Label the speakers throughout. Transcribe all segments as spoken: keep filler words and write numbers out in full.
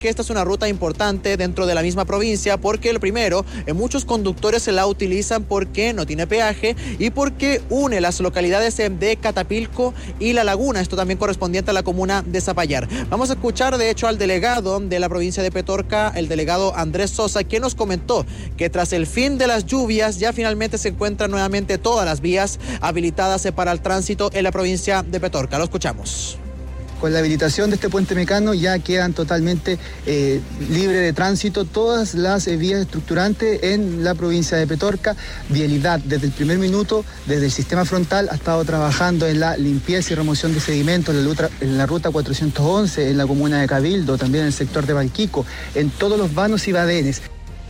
Speaker 1: que esta es una ruta importante dentro de la misma provincia porque, el primero, eh, muchos conductores se la utilizan porque no tiene peaje y porque une las localidades de Catapilco y La Laguna, esto también correspondiente a la comuna de Zapallar. Vamos a escuchar de hecho al delegado de la provincia de Petorca, el delegado Andrés Sosa, quien nos comentó que tras el fin de las lluvias ya finalmente se encuentran nuevamente todas las vías habilitadas para el tránsito en la provincia de Petorca. Lo escuchamos.
Speaker 2: Con la habilitación de este puente Mecano ya quedan totalmente eh, libres de tránsito todas las eh, vías estructurantes en la provincia de Petorca. Vialidad desde el primer minuto, desde el sistema frontal, ha estado trabajando en la limpieza y remoción de sedimentos en la, ruta, en la ruta cuatrocientos once, en la comuna de Cabildo, también en el sector de Valquico, en todos los vanos y badenes.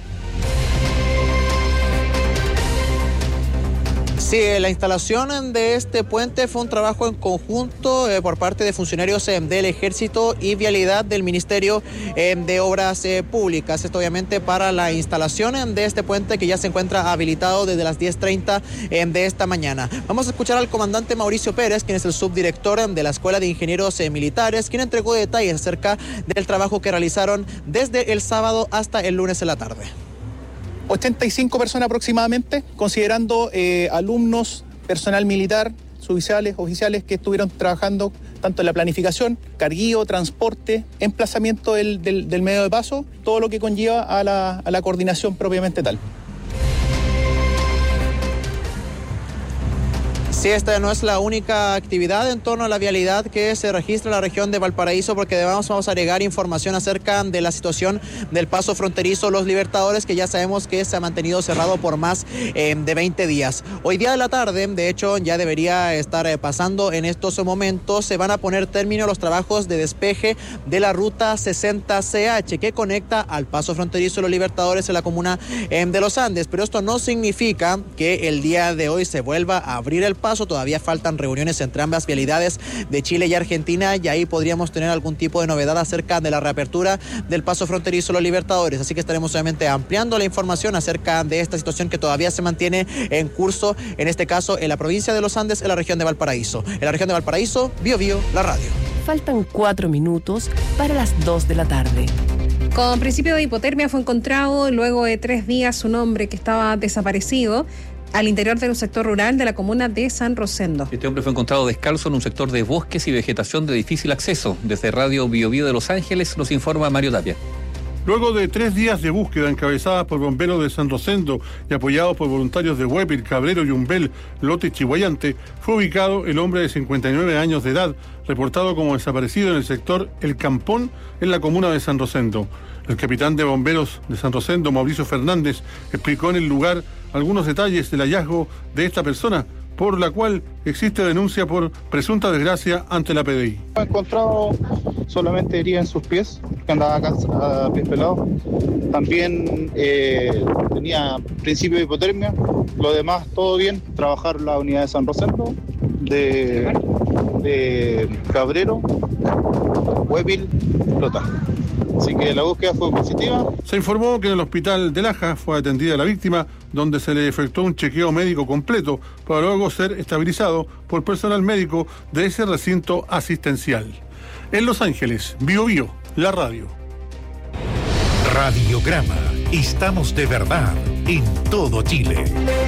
Speaker 1: Sí, la instalación de este puente fue un trabajo en conjunto eh, por parte de funcionarios eh, del Ejército y Vialidad del Ministerio eh, de Obras eh, Públicas. Esto obviamente para la instalación de este puente que ya se encuentra habilitado desde las diez treinta eh, de esta mañana. Vamos a escuchar al comandante Mauricio Pérez, quien es el subdirector de la Escuela de Ingenieros eh, Militares, quien entregó detalles acerca del trabajo que realizaron desde el sábado hasta el lunes en la tarde.
Speaker 3: ochenta y cinco personas aproximadamente, considerando eh, alumnos, personal militar, suboficiales, oficiales que estuvieron trabajando tanto en la planificación, carguío, transporte, emplazamiento del, del, del medio de paso, todo lo que conlleva a la, a la coordinación propiamente tal.
Speaker 1: Sí, esta no es la única actividad en torno a la vialidad que se registra en la región de Valparaíso, porque además vamos a agregar información acerca de la situación del paso fronterizo Los Libertadores, que ya sabemos que se ha mantenido cerrado por más eh, de veinte días. Hoy día de la tarde, de hecho, ya debería estar eh, pasando en estos momentos, se van a poner término los trabajos de despeje de la ruta sesenta C H, que conecta al paso fronterizo Los Libertadores en la comuna eh, de Los Andes, pero esto no significa que el día de hoy se vuelva a abrir el paso. Todavía faltan reuniones entre ambas vialidades de Chile y Argentina, y ahí podríamos tener algún tipo de novedad acerca de la reapertura del paso fronterizo Los Libertadores, así que estaremos obviamente ampliando la información acerca de esta situación que todavía se mantiene en curso, en este caso en la provincia de Los Andes, en la región de Valparaíso. En la región de Valparaíso, Bio Bio, la radio.
Speaker 4: Faltan cuatro minutos para las dos de la tarde.
Speaker 5: Con principio de hipotermia fue encontrado luego de tres días un hombre que estaba desaparecido al interior de un sector rural de la comuna de San Rosendo.
Speaker 6: Este hombre fue encontrado descalzo en un sector de bosques y vegetación de difícil acceso. Desde Radio Bio Bio de Los Ángeles nos informa Mario Tapia.
Speaker 7: Luego de tres días de búsqueda encabezadas por bomberos de San Rosendo y apoyados por voluntarios de Huépil, Cabrero, Yumbel, Lote y Chihuayante, fue ubicado el hombre de cincuenta y nueve años de edad, reportado como desaparecido en el sector El Campón, en la comuna de San Rosendo. El capitán de bomberos de San Rosendo, Mauricio Fernández, explicó en el lugar algunos detalles del hallazgo de esta persona, por la cual existe denuncia por presunta desgracia ante la P D I.
Speaker 8: He encontrado solamente herida en sus pies, que andaba acá a pies pelados. También eh, tenía principio de hipotermia. Lo demás, todo bien. Trabajar la unidad de San Rosendo, de, de Cabrero, Huépil, Lota. Así que la búsqueda fue positiva.
Speaker 7: Se informó que en el hospital de Laja fue atendida la víctima, donde se le efectuó un chequeo médico completo para luego ser estabilizado por personal médico de ese recinto asistencial. En Los Ángeles, Bio Bio, la radio.
Speaker 9: Radiograma. Estamos de verdad en todo Chile.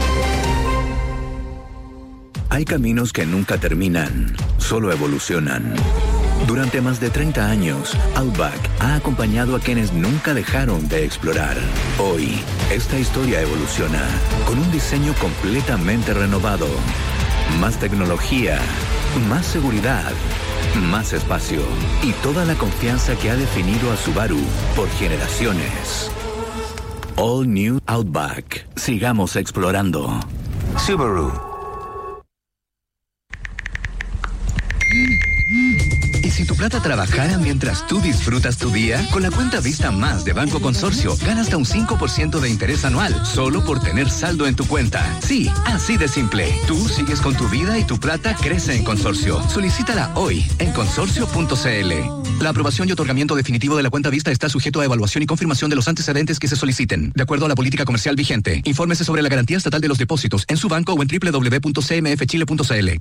Speaker 10: Hay caminos que nunca terminan, solo evolucionan. Durante más de treinta años, Outback ha acompañado a quienes nunca dejaron de explorar. Hoy, esta historia evoluciona con un diseño completamente renovado. Más tecnología, más seguridad, más espacio y toda la confianza que ha definido a Subaru por generaciones. All New Outback. Sigamos explorando. Subaru.
Speaker 11: ¿Y si tu plata trabajara mientras tú disfrutas tu día? Con la cuenta Vista Más de Banco Consorcio, gana hasta un cinco por ciento de interés anual, solo por tener saldo en tu cuenta. Sí, así de simple. Tú sigues con tu vida y tu plata crece en Consorcio. Solicítala hoy en consorcio punto c l. La aprobación y otorgamiento definitivo de la cuenta Vista está sujeto a evaluación y confirmación de los antecedentes que se soliciten, de acuerdo a la política comercial vigente. Infórmese sobre la garantía estatal de los depósitos en su banco o en doble u doble u doble u punto c m f chile punto c l.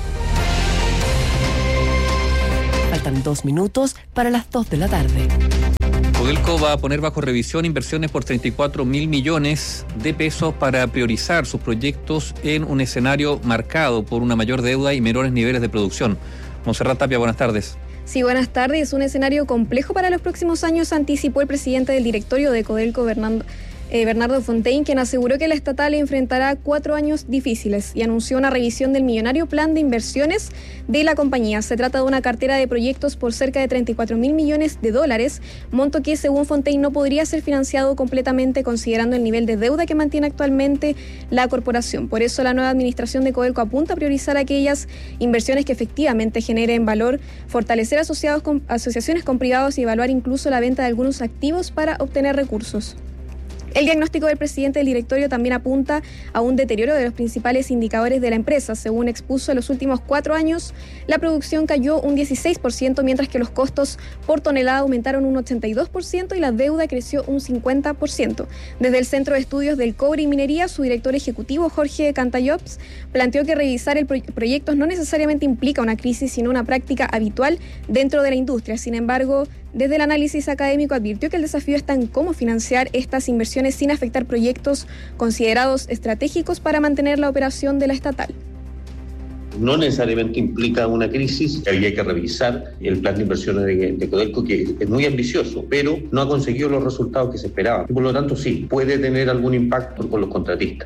Speaker 4: Faltan dos minutos para las dos de la tarde.
Speaker 6: Codelco va a poner bajo revisión inversiones por treinta y cuatro mil millones de pesos para priorizar sus proyectos en un escenario marcado por una mayor deuda y menores niveles de producción. Monserrat Tapia, buenas tardes.
Speaker 12: Sí, buenas tardes. Un escenario complejo para los próximos años, anticipó el presidente del directorio de Codelco, Bernardo, eh, Bernardo Fontaine, quien aseguró que la estatal enfrentará cuatro años difíciles y anunció una revisión del millonario plan de inversiones de la compañía. Se trata de una cartera de proyectos por cerca de treinta y cuatro mil millones de dólares, monto que según Fontaine no podría ser financiado completamente considerando el nivel de deuda que mantiene actualmente la corporación. Por eso la nueva administración de Codelco apunta a priorizar aquellas inversiones que efectivamente generen valor, fortalecer asociados con, asociaciones con privados y evaluar incluso la venta de algunos activos para obtener recursos. El diagnóstico del presidente del directorio también apunta a un deterioro de los principales indicadores de la empresa. Según expuso, en los últimos cuatro años la producción cayó un dieciséis por ciento, mientras que los costos por tonelada aumentaron un ochenta y dos por ciento y la deuda creció un cincuenta por ciento. Desde el Centro de Estudios del Cobre y Minería, su director ejecutivo, Jorge Cantallops, planteó que revisar el pro- proyectos no necesariamente implica una crisis, sino una práctica habitual dentro de la industria. Sin embargo, desde el análisis académico advirtió que el desafío está en cómo financiar estas inversiones sin afectar proyectos considerados estratégicos para mantener la operación de la estatal.
Speaker 13: No necesariamente implica una crisis, había que revisar el plan de inversiones de, de Codelco, que es muy ambicioso, pero no ha conseguido los resultados que se esperaban. Y por lo tanto, sí, puede tener algún impacto con los contratistas.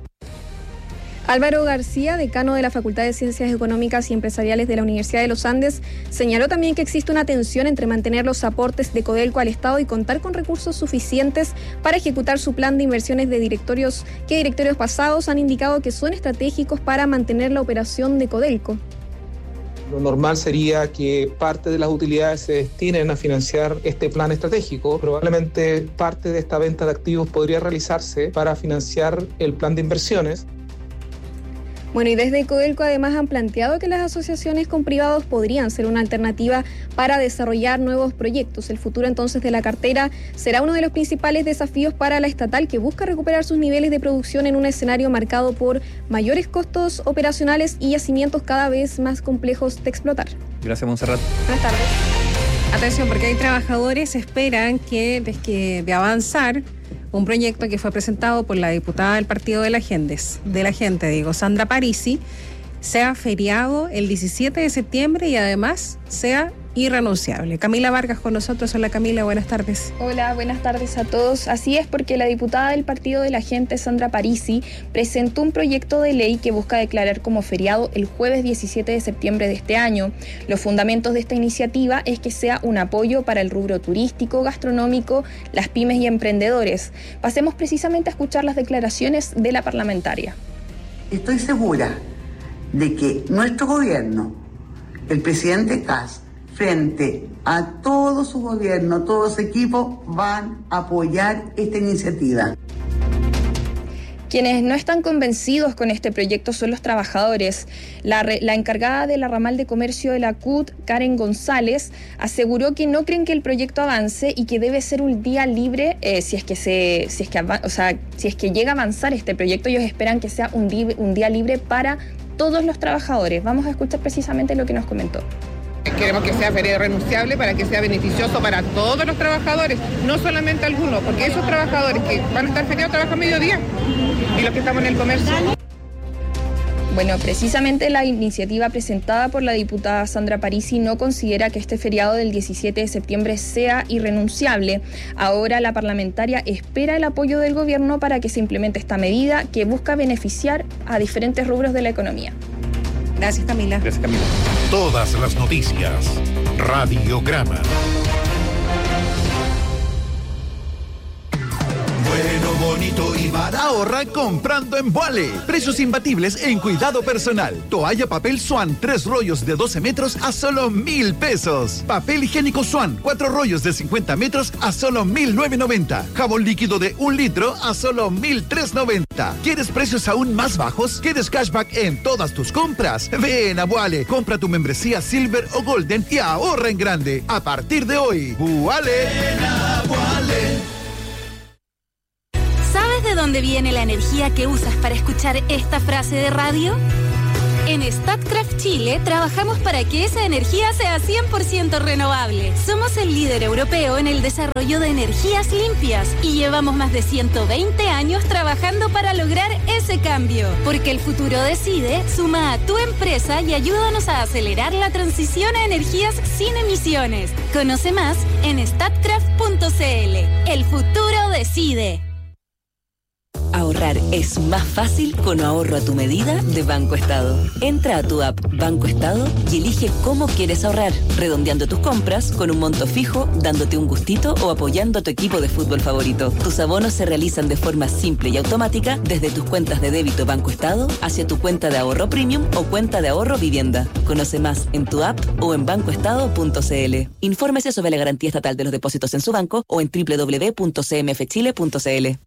Speaker 12: Álvaro García, decano de la Facultad de Ciencias Económicas y Empresariales de la Universidad de los Andes, señaló también que existe una tensión entre mantener los aportes de Codelco al Estado y contar con recursos suficientes para ejecutar su plan de inversiones de directorios que directorios pasados han indicado que son estratégicos para mantener la operación de Codelco.
Speaker 14: Lo normal sería que parte de las utilidades se destinen a financiar este plan estratégico. Probablemente parte de esta venta de activos podría realizarse para financiar el plan de inversiones.
Speaker 12: Bueno, y desde Codelco además han planteado que las asociaciones con privados podrían ser una alternativa para desarrollar nuevos proyectos. El futuro entonces de la cartera será uno de los principales desafíos para la estatal, que busca recuperar sus niveles de producción en un escenario marcado por mayores costos operacionales y yacimientos cada vez más complejos de explotar.
Speaker 6: Gracias, Monserrat.
Speaker 12: Buenas tardes.
Speaker 5: Atención, porque hay trabajadores que esperan que, que de avanzar un proyecto que fue presentado por la diputada del Partido de la Gente, de la Gente, digo, Sandra Parisi, sea feriado el diecisiete de septiembre y además sea irrenunciable. Camila Vargas con nosotros. Hola Camila, buenas tardes.
Speaker 15: Hola, buenas tardes a todos. Así es, porque la diputada del Partido de la Gente, Sandra Parisi, presentó un proyecto de ley que busca declarar como feriado el jueves diecisiete de septiembre de este año. Los fundamentos de esta iniciativa es que sea un apoyo para el rubro turístico, gastronómico, las pymes y emprendedores. Pasemos precisamente a escuchar las declaraciones de la parlamentaria.
Speaker 16: Estoy segura de que nuestro gobierno, el presidente Kast, frente a todo su gobierno, todo su equipo, van a apoyar esta iniciativa.
Speaker 15: Quienes no están convencidos con este proyecto son los trabajadores. La, re, la encargada de la ramal de comercio de la C U T, Karen González, aseguró que no creen que el proyecto avance y que debe ser un día libre eh, si es que se, si es que, o sea, si es que llega a avanzar este proyecto. Ellos esperan que sea un, di, un día libre para todos los trabajadores. Vamos a escuchar precisamente lo que nos comentó.
Speaker 17: Queremos que sea feriado renunciable para que sea beneficioso para todos los trabajadores, no solamente algunos, porque esos trabajadores que van a estar feriados trabajan mediodía y los que estamos en el comercio.
Speaker 15: Bueno, precisamente la iniciativa presentada por la diputada Sandra Parisi no considera que este feriado del diecisiete de septiembre sea irrenunciable. Ahora la parlamentaria espera el apoyo del gobierno para que se implemente esta medida que busca beneficiar a diferentes rubros de la economía.
Speaker 5: Gracias, Camila.
Speaker 6: Gracias, Camila.
Speaker 9: Todas las noticias. Radiograma.
Speaker 18: Bueno, bonito y barato. Ahorra comprando en Vuale. Precios imbatibles en cuidado personal. Toalla papel Swan, tres rollos de doce metros a solo mil pesos. Papel higiénico Swan, cuatro rollos de cincuenta metros a solo mil novecientos noventa. Jabón líquido de un litro a solo mil trescientos noventa. ¿Quieres precios aún más bajos? ¿Quieres cashback en todas tus compras? Ven a Vuale. Compra tu membresía Silver o Golden y ahorra en grande. A partir de hoy, Vuale. Ven a Vuale.
Speaker 19: ¿Sabes de dónde viene la energía que usas para escuchar esta frase de radio? En Statkraft Chile trabajamos para que esa energía sea cien por ciento renovable. Somos el líder europeo en el desarrollo de energías limpias y llevamos más de ciento veinte años trabajando para lograr ese cambio. Porque el futuro decide, suma a tu empresa y ayúdanos a acelerar la transición a energías sin emisiones. Conoce más en statkraft punto c l. El futuro decide.
Speaker 4: Ahorrar es más fácil con ahorro a tu medida de Banco Estado. Entra a tu app Banco Estado y elige cómo quieres ahorrar, redondeando tus compras con un monto fijo, dándote un gustito o apoyando a tu equipo de fútbol favorito. Tus abonos se realizan de forma simple y automática desde tus cuentas de débito Banco Estado hacia tu cuenta de ahorro premium o cuenta de ahorro vivienda. Conoce más en tu app o en banco estado punto c l. Infórmese sobre la garantía estatal de los depósitos en su banco o en doble u doble u doble u punto c m f chile punto c l.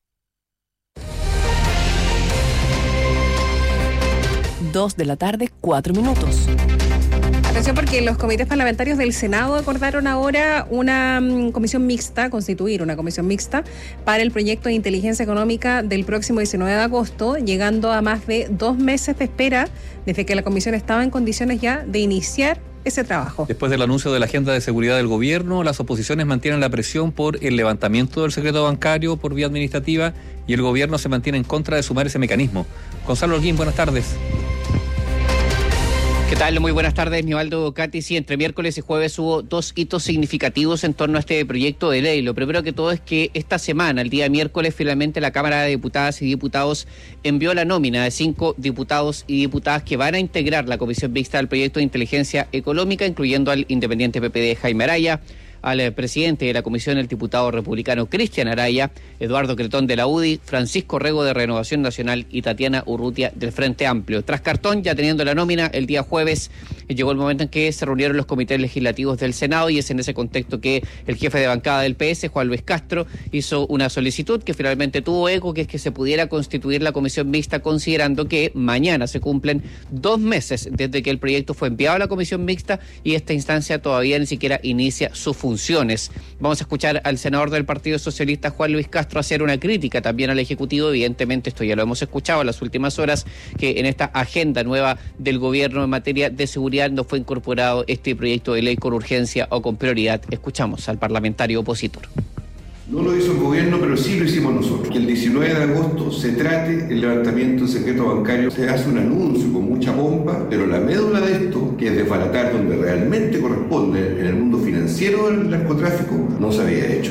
Speaker 4: Dos de la tarde, cuatro minutos.
Speaker 5: Atención porque los comités parlamentarios del Senado acordaron ahora una um, comisión mixta, constituir una comisión mixta para el proyecto de inteligencia económica del próximo diecinueve de agosto, llegando a más de dos meses de espera desde que la comisión estaba en condiciones ya de iniciar ese trabajo.
Speaker 6: Después del anuncio de la agenda de seguridad del gobierno, las oposiciones mantienen la presión por el levantamiento del secreto bancario por vía administrativa y el gobierno se mantiene en contra de sumar ese mecanismo. Gonzalo Holguín, buenas tardes.
Speaker 20: ¿Qué tal? Muy buenas tardes, Nivaldo Cati. Sí, entre miércoles y jueves hubo dos hitos significativos en torno a este proyecto de ley. Lo primero que todo es que esta semana, el día miércoles, finalmente la Cámara de Diputadas y Diputados envió la nómina de cinco diputados y diputadas que van a integrar la comisión mixta del proyecto de inteligencia económica, incluyendo al independiente P P D Jaime Araya, al presidente de la comisión, el diputado republicano Cristian Araya, Eduardo Cretón de la U D I, Francisco Rego de Renovación Nacional y Tatiana Urrutia del Frente Amplio. Tras cartón, ya teniendo la nómina, el día jueves llegó el momento en que se reunieron los comités legislativos del Senado y es en ese contexto que el jefe de bancada del P S, Juan Luis Castro, hizo una solicitud que finalmente tuvo eco, que es que se pudiera constituir la comisión mixta, considerando que mañana se cumplen dos meses desde que el proyecto fue enviado a la comisión mixta y esta instancia todavía ni siquiera inicia su función. Funciones. Vamos a escuchar al senador del Partido Socialista, Juan Luis Castro, hacer una crítica también al Ejecutivo. Evidentemente, esto ya lo hemos escuchado en las últimas horas, que en esta agenda nueva del gobierno en materia de seguridad no fue incorporado este proyecto de ley con urgencia o con prioridad. Escuchamos al parlamentario opositor.
Speaker 21: No lo hizo el gobierno, pero sí lo hicimos nosotros. Que el diecinueve de agosto se trate el levantamiento del secreto bancario. Se hace un anuncio con mucha pompa, pero la médula de esto, que es desbaratar donde realmente corresponde en el mundo financiero del narcotráfico, no se había hecho.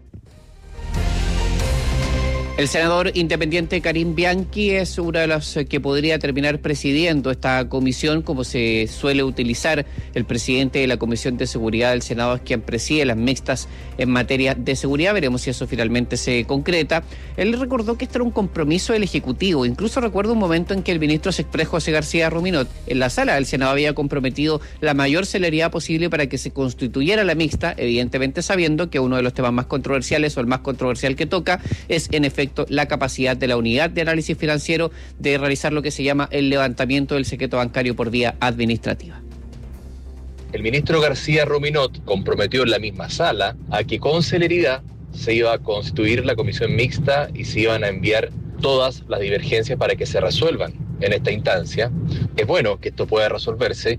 Speaker 20: El senador independiente Karim Bianchi es uno de los que podría terminar presidiendo esta comisión, como se suele utilizar. El presidente de la Comisión de Seguridad del Senado es quien preside las mixtas en materia de seguridad. Veremos si eso finalmente se concreta. Él recordó que esto era un compromiso del Ejecutivo. Incluso recuerdo un momento en que el ministro Sexprés José García Ruminot en la sala del Senado había comprometido la mayor celeridad posible para que se constituyera la mixta, evidentemente sabiendo que uno de los temas más controversiales o el más controversial que toca es en efecto la capacidad de la unidad de análisis financiero de realizar lo que se llama el levantamiento del secreto bancario por vía administrativa.
Speaker 22: El ministro García Ruminot comprometió en la misma sala a que con celeridad se iba a constituir la comisión mixta y se iban a enviar todas las divergencias para que se resuelvan en esta instancia. Es bueno que esto pueda resolverse.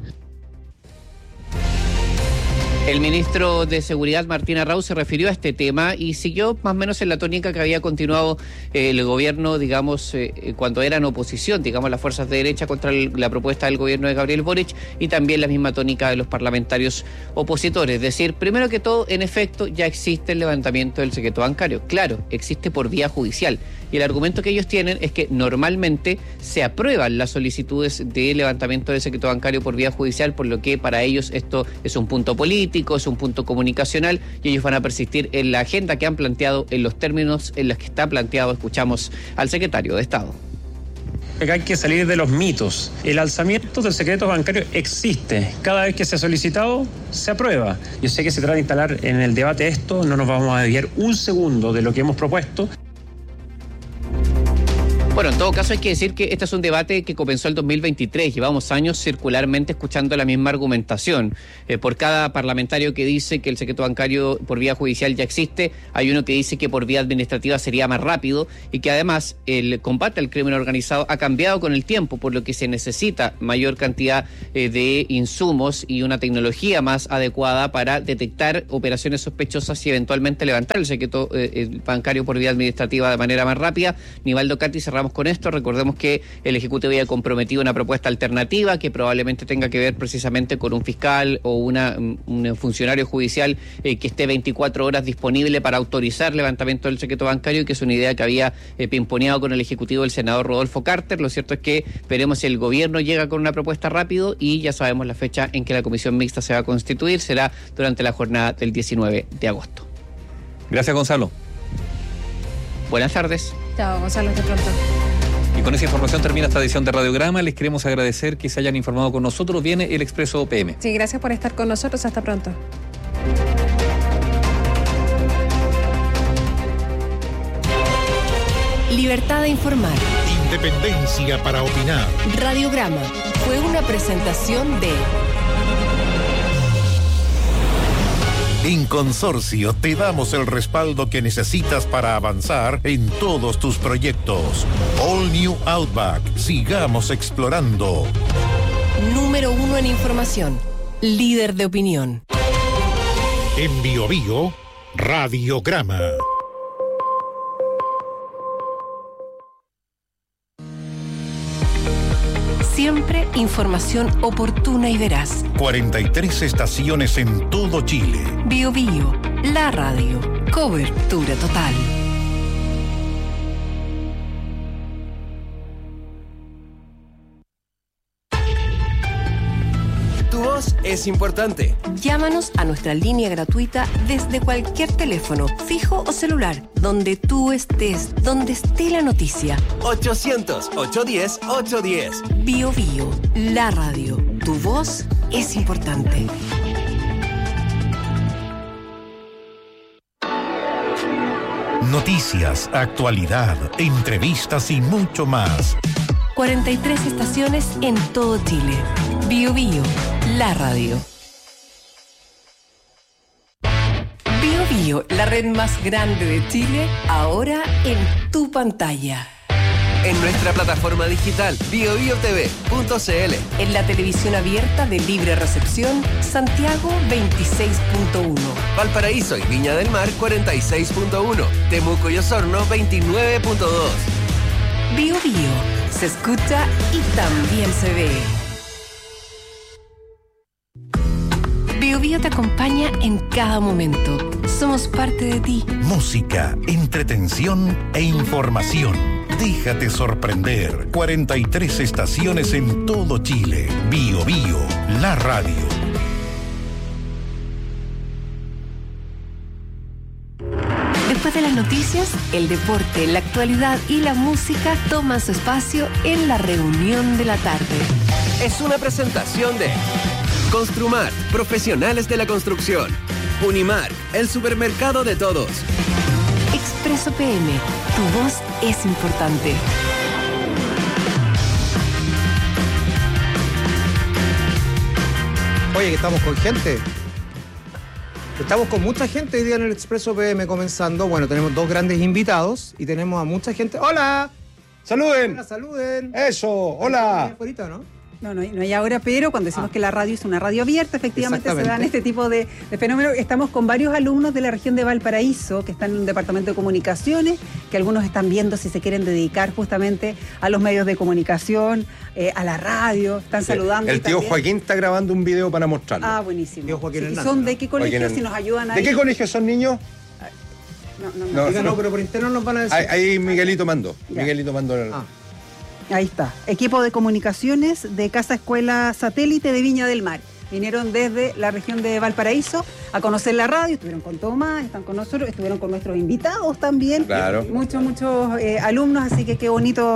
Speaker 20: El ministro de Seguridad, Martín Arrau, se refirió a este tema y siguió más o menos en la tónica que había continuado eh, el gobierno, digamos, eh, cuando eran oposición, digamos, las fuerzas de derecha contra el, la propuesta del gobierno de Gabriel Boric, y también la misma tónica de los parlamentarios opositores. Es decir, primero que todo, en efecto, ya existe el levantamiento del secreto bancario. Claro, existe por vía judicial. Y el argumento que ellos tienen es que normalmente se aprueban las solicitudes de levantamiento del secreto bancario por vía judicial, por lo que para ellos esto es un punto político, es un punto comunicacional, y ellos van a persistir en la agenda que han planteado en los términos en los que está planteado. Escuchamos al secretario de Estado.
Speaker 23: Acá hay que salir de los mitos. El alzamiento del secreto bancario existe. Cada vez que se ha solicitado, se aprueba. Yo sé que se trata de instalar en el debate esto, no nos vamos a desviar un segundo de lo que hemos propuesto.
Speaker 20: Bueno, en todo caso hay que decir que este es un debate que comenzó el dos mil veintitrés. Llevamos años circularmente escuchando la misma argumentación. Eh, por cada parlamentario que dice que el secreto bancario por vía judicial ya existe, hay uno que dice que por vía administrativa sería más rápido y que además el combate al crimen organizado ha cambiado con el tiempo, por lo que se necesita mayor cantidad eh, de insumos y una tecnología más adecuada para detectar operaciones sospechosas y eventualmente levantar el secreto eh, bancario por vía administrativa de manera más rápida. Nivaldo, Katy, cerramos con esto. Recordemos que el Ejecutivo había comprometido una propuesta alternativa que probablemente tenga que ver precisamente con un fiscal o una, un funcionario judicial eh, que esté veinticuatro horas disponible para autorizar levantamiento del secreto bancario, que es una idea que había eh, pimponeado con el Ejecutivo el senador Rodolfo Carter. Lo cierto es que veremos si el gobierno llega con una propuesta rápido y ya sabemos la fecha en que la comisión mixta se va a constituir. Será durante la jornada del diecinueve de agosto.
Speaker 6: Gracias, Gonzalo.
Speaker 20: Buenas tardes.
Speaker 5: Chao, Gonzalo, hasta pronto.
Speaker 6: Y con esa información termina esta edición de Radiograma. Les queremos agradecer que se hayan informado con nosotros. Viene el Expreso P M.
Speaker 5: Sí, gracias por estar con nosotros. Hasta pronto.
Speaker 1: Libertad de informar.
Speaker 9: Independencia para opinar.
Speaker 1: Radiograma fue una presentación de...
Speaker 9: En Consorcio te damos el respaldo que necesitas para avanzar en todos tus proyectos. All New Outback. Sigamos explorando.
Speaker 1: Número uno en información. Líder de opinión.
Speaker 9: En Bio Bio, Radiograma.
Speaker 1: Siempre información oportuna y veraz.
Speaker 9: cuarenta y tres estaciones en todo Chile.
Speaker 1: Bio Bio, la radio. Cobertura total.
Speaker 2: Tu voz es importante.
Speaker 1: Llámanos a nuestra línea gratuita desde cualquier teléfono, fijo o celular, donde tú estés, donde esté la noticia.
Speaker 2: ochocientos, ochocientos diez, ochocientos diez.
Speaker 1: Bio Bio, la radio. Tu voz es importante.
Speaker 9: Noticias, actualidad, entrevistas y mucho más.
Speaker 1: cuarenta y tres estaciones en todo Chile. Bio Bio, la radio. Bio Bio, la red más grande de Chile, ahora en tu pantalla.
Speaker 2: En nuestra plataforma digital bio bio t v punto c l.
Speaker 1: En la televisión abierta de libre recepción, Santiago veintiséis punto uno.
Speaker 2: Valparaíso y Viña del Mar cuarenta y seis punto uno. Temuco y Osorno veintinueve punto dos.
Speaker 1: Bio Bio, se escucha y también se ve. Bio Bio te acompaña en cada momento. Somos parte de ti.
Speaker 9: Música, entretención e información. Déjate sorprender. cuarenta y tres estaciones en todo Chile. Bio Bio, la radio.
Speaker 1: Después de las noticias, el deporte, la actualidad y la música toman su espacio en la reunión de la tarde.
Speaker 2: Es una presentación de Construmar, profesionales de la construcción. Unimark, el supermercado de todos.
Speaker 1: Expreso P M, tu voz es importante.
Speaker 3: Oye, que estamos con gente. Estamos con mucha gente hoy día en el Expreso P M comenzando. Bueno, tenemos dos grandes invitados y tenemos a mucha gente. ¡Hola!
Speaker 24: ¡Saluden!
Speaker 3: Hola, saluden.
Speaker 24: Eso, hola.
Speaker 3: Ahorita, ¿no?
Speaker 25: No, no, no hay ahora, pero cuando decimos ah. que la radio es una radio abierta, efectivamente se dan este tipo de, de fenómenos. Estamos con varios alumnos de la región de Valparaíso que están en un departamento de comunicaciones, que algunos están viendo si se quieren dedicar justamente a los medios de comunicación, eh, a la radio, están sí. saludando.
Speaker 24: El tío también. Joaquín está grabando un video para mostrarlo.
Speaker 25: Ah, buenísimo.
Speaker 3: Tío Joaquín
Speaker 25: sí,
Speaker 3: Hernández,
Speaker 25: ¿son
Speaker 3: ¿no?
Speaker 25: de qué colegios? Si nos ayudan ahí.
Speaker 24: ¿De qué colegios son niños?
Speaker 25: No, no,
Speaker 3: no. No, no, pero por interno nos van a decir.
Speaker 24: Ahí, ahí Miguelito mandó. Ya. Miguelito mandó. El...
Speaker 25: Ah. Ahí está, equipo de comunicaciones de Casa Escuela Satélite de Viña del Mar. Vinieron desde la región de Valparaíso a conocer la radio, estuvieron con Tomás, están con nosotros, estuvieron con nuestros invitados también.
Speaker 24: Claro.
Speaker 25: Muchos, muchos eh, alumnos, así que qué bonito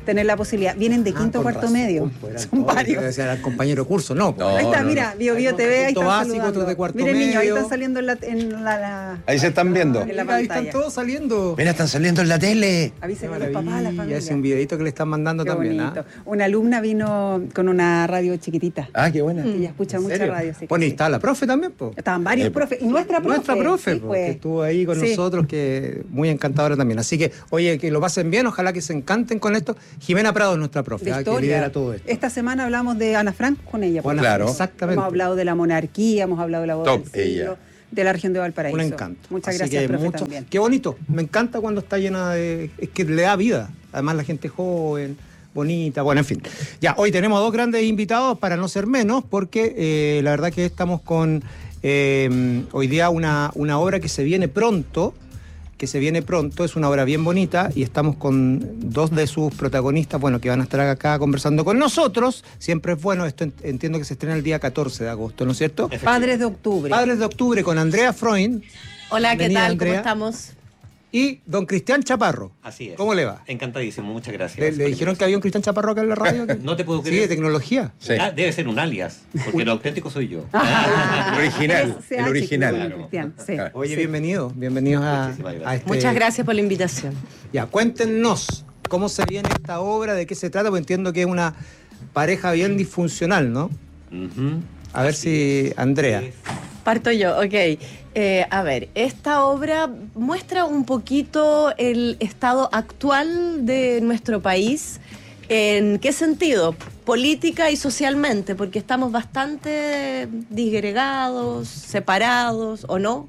Speaker 25: tener la posibilidad. Vienen de
Speaker 3: Ah,
Speaker 25: quinto
Speaker 3: con
Speaker 25: cuarto
Speaker 3: razón,
Speaker 25: medio.
Speaker 3: pues, eran
Speaker 25: Son
Speaker 3: todos,
Speaker 25: varios.
Speaker 3: debe ser el compañero de curso, no.
Speaker 24: No,
Speaker 25: ahí está,
Speaker 24: no,
Speaker 25: mira,
Speaker 24: no.
Speaker 25: Bio Bio T V, ahí
Speaker 3: Quinto
Speaker 25: están
Speaker 3: básico,
Speaker 25: saludando.
Speaker 3: otros de cuarto
Speaker 25: Miren, niños, ahí
Speaker 3: medio.
Speaker 25: están saliendo en la, en la, la-
Speaker 24: Ahí se están viendo.
Speaker 25: en la
Speaker 3: Mira, ahí
Speaker 25: pantalla.
Speaker 3: están todos saliendo.
Speaker 24: Mira, están saliendo en la tele.
Speaker 25: Avísenle a los papás, a la familia.
Speaker 3: Es un videito que le están mandando
Speaker 25: Qué
Speaker 3: también.
Speaker 25: bonito.
Speaker 3: ¿ah?
Speaker 25: Una alumna vino con una radio chiquitita.
Speaker 24: Ah, qué buena.
Speaker 25: Ella escucha
Speaker 3: ¿En
Speaker 25: mucha
Speaker 3: serio?
Speaker 25: radio. Así que
Speaker 3: Bueno, y
Speaker 25: sí.
Speaker 3: está la profe también, pues.
Speaker 25: Estaban varios
Speaker 24: Eh,
Speaker 25: profes. Y nuestra profe.
Speaker 3: Nuestra profe,
Speaker 25: sí,
Speaker 3: po,
Speaker 25: pues.
Speaker 3: que estuvo ahí con
Speaker 25: Sí.
Speaker 3: nosotros, que muy encantadora también. Así que, oye, que lo pasen bien, ojalá que se encanten con esto. Jimena Prado es nuestra profe,
Speaker 25: De
Speaker 3: ah, que
Speaker 25: historia.
Speaker 3: lidera todo esto.
Speaker 25: Esta semana hablamos de Ana Frank con ella. por
Speaker 3: Bueno,
Speaker 24: Claro.
Speaker 3: exactamente.
Speaker 25: Hemos hablado de la monarquía, hemos hablado de la boda
Speaker 24: Top,
Speaker 25: del siglo,
Speaker 24: ella.
Speaker 25: de la región de Valparaíso.
Speaker 3: Un encanto.
Speaker 25: Muchas
Speaker 3: Así
Speaker 25: gracias,
Speaker 3: que
Speaker 25: profe,
Speaker 3: mucho-
Speaker 25: también.
Speaker 3: Qué bonito. Me encanta cuando está llena de... Es que le da vida. Además, la gente joven, bonita. Bueno, en fin. Ya, hoy tenemos dos grandes invitados para no ser menos, porque eh, la verdad que estamos con eh, hoy día una, una obra que se viene pronto, que se viene pronto, es una obra bien bonita y estamos con dos de sus protagonistas, bueno, que van a estar acá conversando con nosotros. Siempre es bueno, esto ent- entiendo que se estrena el día catorce de agosto, ¿no es cierto?
Speaker 25: Padres de octubre.
Speaker 3: Padres de octubre con Andrea Freund.
Speaker 7: Hola, ¿qué
Speaker 3: Bienvenida,
Speaker 7: tal?
Speaker 3: Andrea.
Speaker 7: ¿Cómo estamos?
Speaker 3: Y don Cristian Chaparro.
Speaker 8: Así es.
Speaker 3: ¿Cómo le va?
Speaker 8: Encantadísimo, muchas
Speaker 3: ¿Le,
Speaker 8: gracias.
Speaker 3: le dijeron que había un Cristian Chaparro acá en la radio?
Speaker 8: No te puedo
Speaker 3: Sí,
Speaker 8: creer.
Speaker 3: de tecnología.
Speaker 24: Sí.
Speaker 8: Ah, debe ser un alias, porque lo auténtico soy yo.
Speaker 24: El original,
Speaker 25: Ese
Speaker 24: el
Speaker 25: H,
Speaker 24: original.
Speaker 25: claro, Cristian, sí.
Speaker 3: Oye,
Speaker 25: Sí.
Speaker 3: bienvenidos, bienvenidos a,
Speaker 8: Muchísimas gracias.
Speaker 3: a este...
Speaker 7: Muchas gracias por la invitación.
Speaker 3: Ya, cuéntenos cómo se viene esta obra, de qué se trata, porque entiendo que es una pareja bien disfuncional, ¿no?
Speaker 8: Ujú.
Speaker 3: A ver si, Andrea.
Speaker 7: Parto yo, ok. Eh, a ver, esta obra muestra un poquito el estado actual de nuestro país. ¿En qué sentido? Política y socialmente, porque estamos bastante disgregados, separados, ¿o no?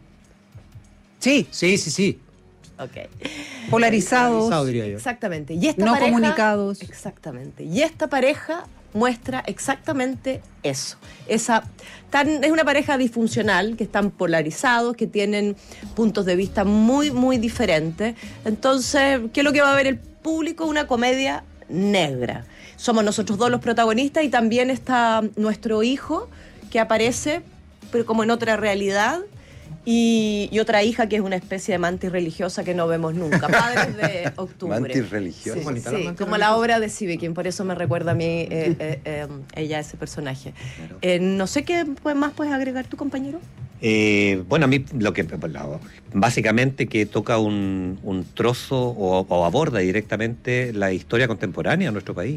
Speaker 3: Sí, sí, sí, sí.
Speaker 7: Ok.
Speaker 25: Polarizados.
Speaker 3: Polarizado, diría yo.
Speaker 7: Exactamente. Y esta
Speaker 25: No
Speaker 7: pareja-
Speaker 25: comunicados.
Speaker 7: Exactamente. Y esta pareja muestra exactamente eso. Esa, tan, es una pareja disfuncional, que están polarizados, que tienen puntos de vista muy, muy diferentes. Entonces, ¿qué es lo que va a ver el público? Una comedia negra. Somos nosotros dos los protagonistas y también está nuestro hijo, que aparece, pero como en otra realidad. Y, y otra hija que es una especie de mantis religiosa que no vemos nunca. Padres de octubre.
Speaker 24: Mantis religiosa.
Speaker 7: Sí,
Speaker 24: Bonita
Speaker 7: sí,
Speaker 24: la mantis
Speaker 7: como la obra de Sibekin, por eso me recuerda a mí eh, eh, eh, ella, ese personaje. Eh, no sé qué pues, más puedes agregar tu compañero.
Speaker 8: Eh, bueno, a mí lo que la- básicamente que toca un, un trozo o, o aborda directamente la historia contemporánea de nuestro país.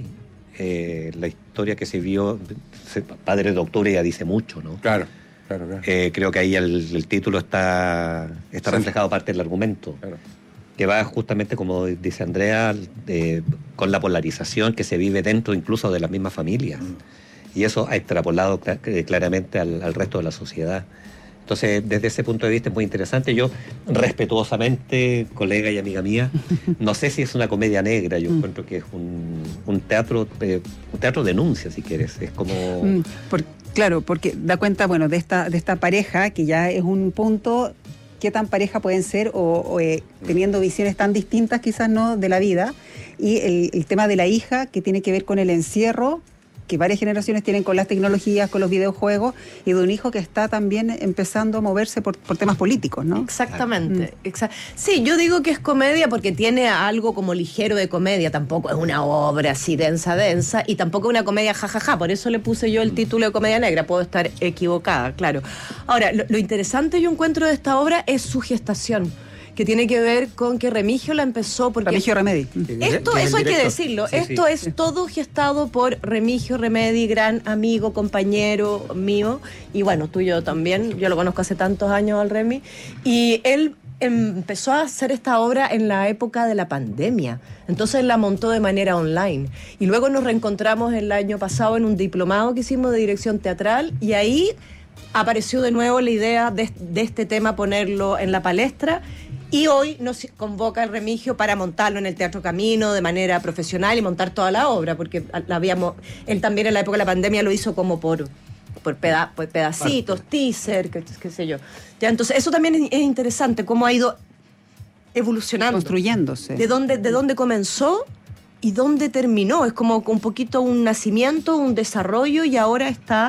Speaker 8: Eh, la historia que se vio, se- Padres de Octubre ya dice mucho, ¿no?
Speaker 24: Claro, claro, claro.
Speaker 8: Eh, creo que ahí el, el título está, está
Speaker 24: Sí.
Speaker 8: reflejado parte del argumento.
Speaker 24: Claro.
Speaker 8: Que va justamente, como dice Andrea, eh, con la polarización que se vive dentro incluso de las mismas familias. Y eso ha extrapolado cla- eh, claramente al, al resto de la sociedad. Entonces, desde ese punto de vista es muy interesante. Yo, respetuosamente, colega y amiga mía, no sé si es una comedia negra. Yo encuentro que es un, un teatro, eh, un teatro denuncia, si quieres. Es como...
Speaker 25: Mm, por- claro, porque da cuenta, bueno, de esta, de esta pareja, que ya es un punto, qué tan pareja pueden ser, o, o, eh, teniendo visiones tan distintas quizás, ¿no?, de la vida. Y el, el tema de la hija, que tiene que ver con el encierro, que varias generaciones tienen con las tecnologías, con los videojuegos, y de un hijo que está también empezando a moverse por, por temas políticos, ¿no?
Speaker 7: Exactamente. Exa- sí, yo digo que es comedia porque tiene algo como ligero de comedia, tampoco es una obra así densa, densa, y tampoco es una comedia jajaja, por eso le puse yo el título de comedia negra, puedo estar equivocada, claro. Ahora, lo, lo interesante yo encuentro de esta obra es su gestación, que tiene que ver con que Remigio la empezó porque...
Speaker 25: Remigio Remedi.
Speaker 7: Esto, eso hay que decirlo,
Speaker 25: Sí,
Speaker 7: esto
Speaker 25: sí.
Speaker 7: es todo gestado por Remigio Remedi, gran amigo, compañero mío, y bueno, tuyo también, yo lo conozco hace tantos años al Remi, y él empezó a hacer esta obra en la época de la pandemia, entonces la montó de manera online, y luego nos reencontramos el año pasado en un diplomado que hicimos de dirección teatral, y ahí apareció de nuevo la idea de, de este tema, ponerlo en la palestra. Y hoy nos convoca el Remigio para montarlo en el Teatro Camino de manera profesional y montar toda la obra, porque la habíamos, él también en la época de la pandemia lo hizo como por, por, peda, por pedacitos, teaser, qué, qué sé yo. Ya, entonces eso también es, es interesante, cómo ha ido evolucionando.
Speaker 25: Construyéndose.
Speaker 7: De dónde, de dónde comenzó y dónde terminó. Es como un poquito un nacimiento, un desarrollo, y ahora está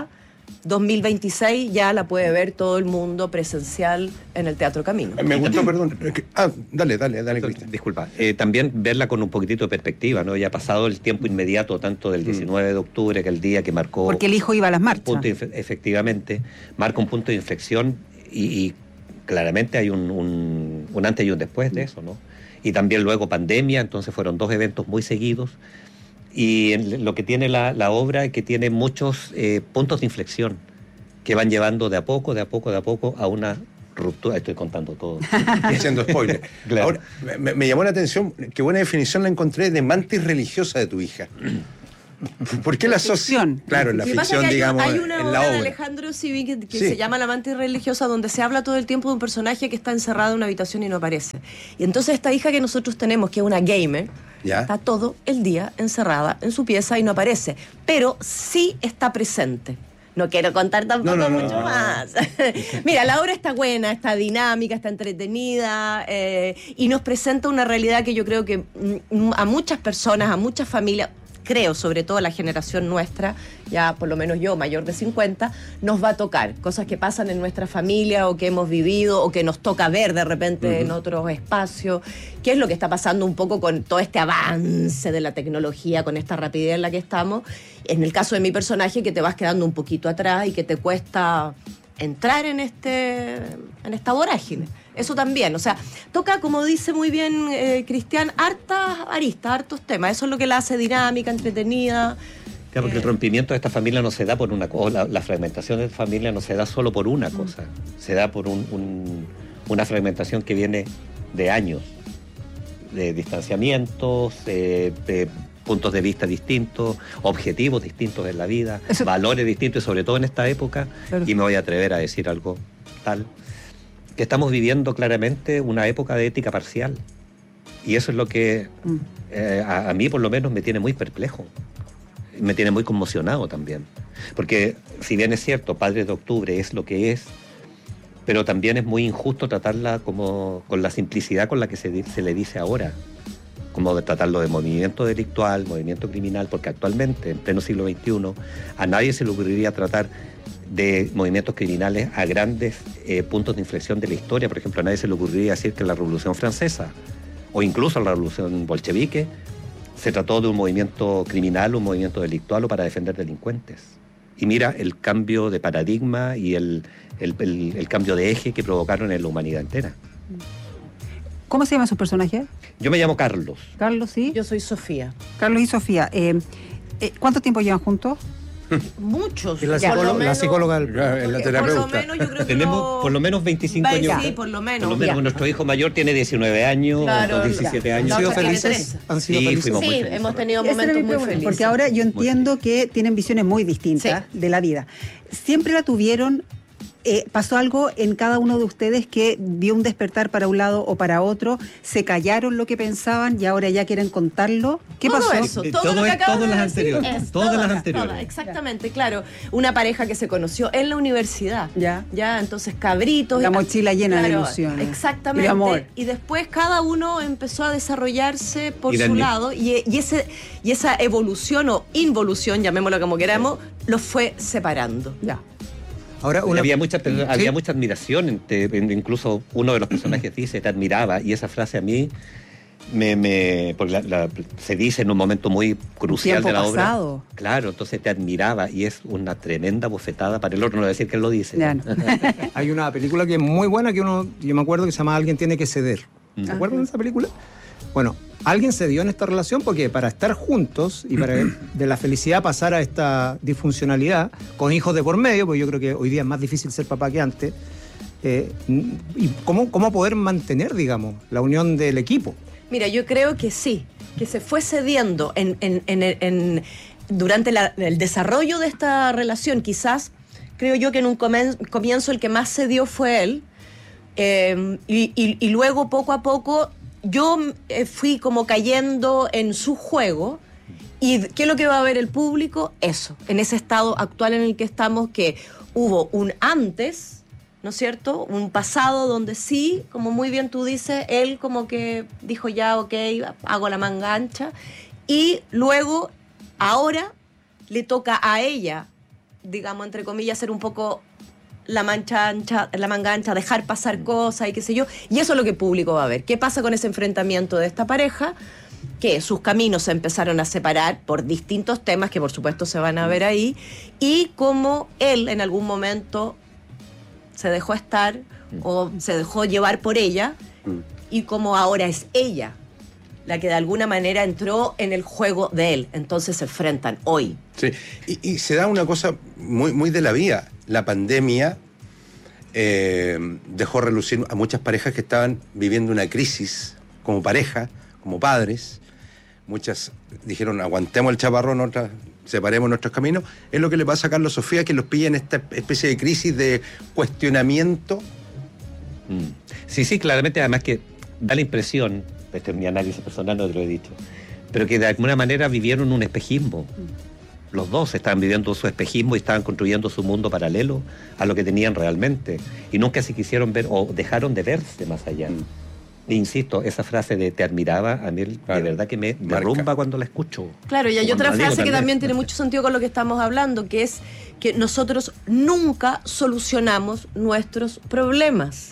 Speaker 7: dos mil veintiséis ya la puede ver todo el mundo presencial en el Teatro Camino.
Speaker 24: Me gustó, perdón. Ah, dale, dale, dale, Cristian.
Speaker 8: Disculpa. Eh, también verla con un poquitito de perspectiva, ¿no? Ya ha pasado el tiempo inmediato, tanto del diecinueve de octubre, que el día que marcó...
Speaker 25: Porque el hijo iba a las marchas.
Speaker 8: Punto de inf- efectivamente, marca un punto de inflexión y, y claramente hay un, un, un antes y un después de eso, ¿no? Y también luego pandemia, entonces fueron dos eventos muy seguidos. Y en lo que tiene la, la obra es que tiene muchos eh, puntos de inflexión que van llevando de a poco, de a poco, de a poco a una ruptura. Estoy contando todo.
Speaker 24: Haciendo spoiler.
Speaker 8: Claro.
Speaker 24: Ahora, me, me llamó la atención, qué buena definición la encontré de mantis religiosa de tu hija. ¿Por qué la asociación? Claro, la
Speaker 7: Lo que pasa
Speaker 24: ficción,
Speaker 7: es que hay,
Speaker 24: digamos,
Speaker 7: hay una
Speaker 24: en
Speaker 7: obra
Speaker 24: la
Speaker 7: de
Speaker 24: obra.
Speaker 7: Alejandro Sivi que, que
Speaker 24: Sí.
Speaker 7: se llama La mantis religiosa, donde se habla todo el tiempo de un personaje que está encerrado en una habitación y no aparece. Y entonces esta hija que nosotros tenemos, que es una gamer,
Speaker 24: ¿Ya?
Speaker 7: está todo el día encerrada en su pieza y no aparece. Pero sí está presente. No quiero contar tampoco
Speaker 24: No, no, no,
Speaker 7: mucho
Speaker 24: no.
Speaker 7: más. Mira, la obra está buena, está dinámica, está entretenida eh, y nos presenta una realidad que yo creo que mm, a muchas personas, a muchas familias, creo, sobre todo la generación nuestra, ya por lo menos yo, mayor de cincuenta, nos va a tocar. Cosas que pasan en nuestra familia o que hemos vivido o que nos toca ver de repente uh-huh. en otros espacios. ¿Qué es lo que está pasando un poco con todo este avance de la tecnología, con esta rapidez en la que estamos? En el caso de mi personaje, que te vas quedando un poquito atrás y que te cuesta entrar en este en esta vorágine. Eso también, o sea, toca, como dice muy bien eh, Cristian, hartas aristas, hartos temas. Eso es lo que la hace dinámica, entretenida.
Speaker 8: Claro, porque eh, el rompimiento de esta familia no se da por una cosa, la, la fragmentación de esta familia no se da solo por una cosa, mm. se da por un, un, una fragmentación que viene de años, de distanciamientos, de, de puntos de vista distintos, objetivos distintos en la vida, Eso... valores distintos, y sobre todo en esta época, claro. y me voy a atrever a decir algo tal, que estamos viviendo claramente una época de ética parcial. Y eso es lo que mm. eh, a, a mí por lo menos me tiene muy perplejo. Me tiene muy conmocionado también. Porque si bien es cierto, Padres de Octubre es lo que es, pero también es muy injusto tratarla como con la simplicidad con la que se, se le dice ahora. Como de tratarlo de movimiento delictual, movimiento criminal, porque actualmente, en pleno siglo veintiuno, a nadie se le ocurriría tratar de movimientos criminales a grandes eh, puntos de inflexión de la historia. Por ejemplo, a nadie se le ocurriría decir que la Revolución Francesa o incluso la Revolución Bolchevique se trató de un movimiento criminal, un movimiento delictual o para defender delincuentes. Y mira el cambio de paradigma y el, el, el, el cambio de eje que provocaron en la humanidad entera.
Speaker 25: ¿Cómo se llaman sus personajes?
Speaker 8: Yo me llamo Carlos.
Speaker 25: Carlos, sí.
Speaker 7: Yo soy Sofía.
Speaker 25: Carlos y Sofía. Eh, eh, ¿Cuánto tiempo llevan juntos?
Speaker 7: Muchos.
Speaker 3: La,
Speaker 7: ya,
Speaker 3: psicóloga,
Speaker 7: menos,
Speaker 3: la psicóloga,
Speaker 24: la terapeuta.
Speaker 7: Por lo menos yo creo que
Speaker 8: tenemos
Speaker 7: no...
Speaker 8: por lo menos veinticinco
Speaker 7: veinte,
Speaker 8: años.
Speaker 7: Sí, por lo menos.
Speaker 8: Por lo menos nuestro hijo mayor tiene diecinueve años,
Speaker 7: claro,
Speaker 8: diecisiete años.
Speaker 3: ¿Han sido felices? ¿Han sido
Speaker 8: sí,
Speaker 3: felices?
Speaker 8: fuimos
Speaker 7: sí,
Speaker 8: muy felices.
Speaker 7: hemos tenido
Speaker 25: Ese
Speaker 7: momentos muy
Speaker 25: pregunta,
Speaker 7: felices.
Speaker 25: Porque ahora yo entiendo que tienen visiones muy distintas sí. de la vida. ¿Siempre la tuvieron? Eh, ¿Pasó algo en cada uno de ustedes que vio un despertar para un lado o para otro? ¿Se callaron lo que pensaban y ahora ya quieren contarlo? ¿Qué
Speaker 7: todo
Speaker 25: pasó?
Speaker 7: Eso, todo,
Speaker 8: todo
Speaker 7: lo que
Speaker 8: es,
Speaker 7: acabas
Speaker 8: todas
Speaker 7: de
Speaker 8: las
Speaker 7: decir
Speaker 8: anteriores.
Speaker 7: es
Speaker 8: Todas
Speaker 7: todas,
Speaker 8: las anteriores.
Speaker 7: Todas, exactamente, claro. Una pareja que se conoció en la universidad.
Speaker 25: Ya.
Speaker 7: Ya, entonces cabritos.
Speaker 25: La mochila llena
Speaker 7: claro,
Speaker 25: de ilusiones.
Speaker 7: Exactamente.
Speaker 25: Y de amor.
Speaker 7: Y después cada uno empezó a desarrollarse por
Speaker 8: y
Speaker 7: su
Speaker 8: Daniel.
Speaker 7: lado y, y, ese, y esa evolución o involución, llamémoslo como queramos, sí. los fue separando.
Speaker 25: Ya.
Speaker 3: Ahora una...
Speaker 8: había, mucha,
Speaker 3: ¿Sí?
Speaker 8: había mucha admiración, entre, incluso uno de los personajes dice, te admiraba, y esa frase a mí me, me porque la, la, se dice en un momento muy crucial de la
Speaker 25: pasado.
Speaker 8: obra. Claro, entonces te admiraba y es una tremenda bofetada para el otro, no decir que él lo dice.
Speaker 25: Ya no.
Speaker 3: Hay una película que es muy buena que uno, yo me acuerdo que se llama Alguien tiene que ceder. ¿Se acuerdan de esa película? Bueno, alguien cedió en esta relación porque para estar juntos y para de la felicidad pasar a esta disfuncionalidad, con hijos de por medio, porque yo creo que hoy día es más difícil ser papá que antes, eh, y cómo, cómo poder mantener, digamos, la unión del equipo.
Speaker 7: Mira, yo creo que sí, que se fue cediendo en, en, en, en, durante la, el desarrollo de esta relación. Quizás, creo yo que en un comienzo el que más cedió fue él, eh, y, y, y luego poco a poco yo eh, fui como cayendo en su juego. ¿Y qué es lo que va a ver el público? Eso, en ese estado actual en el que estamos, que hubo un antes, ¿no es cierto? Un pasado donde sí, como muy bien tú dices, él como que dijo ya, ok, hago la manga ancha, y luego, ahora, le toca a ella digamos, entre comillas, ser un poco la mancha ancha, la manga ancha, dejar pasar cosas y qué sé yo. Y eso es lo que el público va a ver. ¿Qué pasa con ese enfrentamiento de esta pareja? Que sus caminos se empezaron a separar por distintos temas que por supuesto se van a ver ahí, y cómo él en algún momento se dejó estar mm. o se dejó llevar por ella, mm. y cómo ahora es ella la que de alguna manera entró en el juego de él. Entonces se enfrentan hoy.
Speaker 24: Sí, y, y se da una cosa muy, muy de la vida. La pandemia eh, dejó relucir a muchas parejas que estaban viviendo una crisis como pareja, como padres. Muchas dijeron, aguantemos el chaparrón, otras separemos nuestros caminos. Es lo que le pasa a Carlos Sofía, que los pilla en esta especie de crisis de cuestionamiento.
Speaker 8: Mm. Sí, sí, claramente, además que da la impresión, este es mi análisis personal, no te lo he dicho, pero que de alguna manera vivieron un espejismo. Mm. Los dos estaban viviendo su espejismo y estaban construyendo su mundo paralelo a lo que tenían realmente. Y nunca se quisieron ver o dejaron de verse más allá. Mm. E insisto, esa frase de te admiraba, a mí claro, de verdad que me derrumba cuando la escucho.
Speaker 7: Claro, y hay otra frase digo, que también tiene mucho sentido con lo que estamos hablando, que es que nosotros nunca solucionamos nuestros problemas.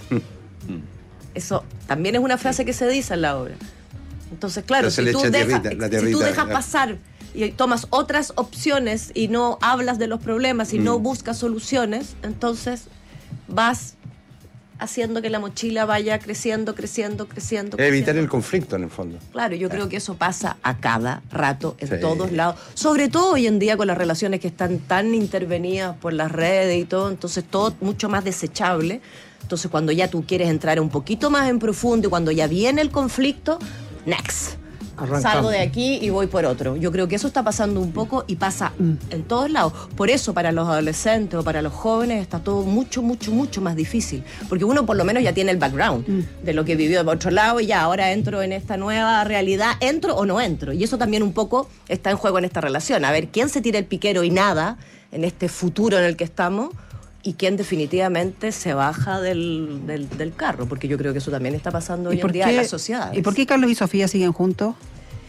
Speaker 7: Eso también es una frase que se dice en la obra. Entonces, claro, si tú, deja, tierrita, si tú dejas pasar y tomas otras opciones y no hablas de los problemas y mm. no buscas soluciones, entonces vas haciendo que la mochila vaya creciendo, creciendo, creciendo. creciendo.
Speaker 24: Evitar el conflicto, en el fondo.
Speaker 7: Claro, yo creo que eso pasa a cada rato, en sí. todos lados. Sobre todo hoy en día con las relaciones que están tan intervenidas por las redes y todo, entonces todo mucho más desechable. Entonces cuando ya tú quieres entrar un poquito más en profundo y cuando ya viene el conflicto, next. Arrancamos. Salgo de aquí y voy por otro. Yo creo que eso está pasando un poco y pasa mm. en todos lados. Por eso para los adolescentes o para los jóvenes está todo mucho, mucho, mucho más difícil. Porque uno por lo menos ya tiene el background mm. de lo que vivió de otro lado y ya ahora entro en esta nueva realidad, entro o no entro. Y eso también un poco está en juego en esta relación. A ver, ¿quién se tira el piquero y nada en este futuro en el que estamos? Y quién definitivamente se baja del, del, del carro, porque yo creo que eso también está pasando hoy en día en la sociedad.
Speaker 25: ¿Y por qué Carlos y Sofía siguen juntos?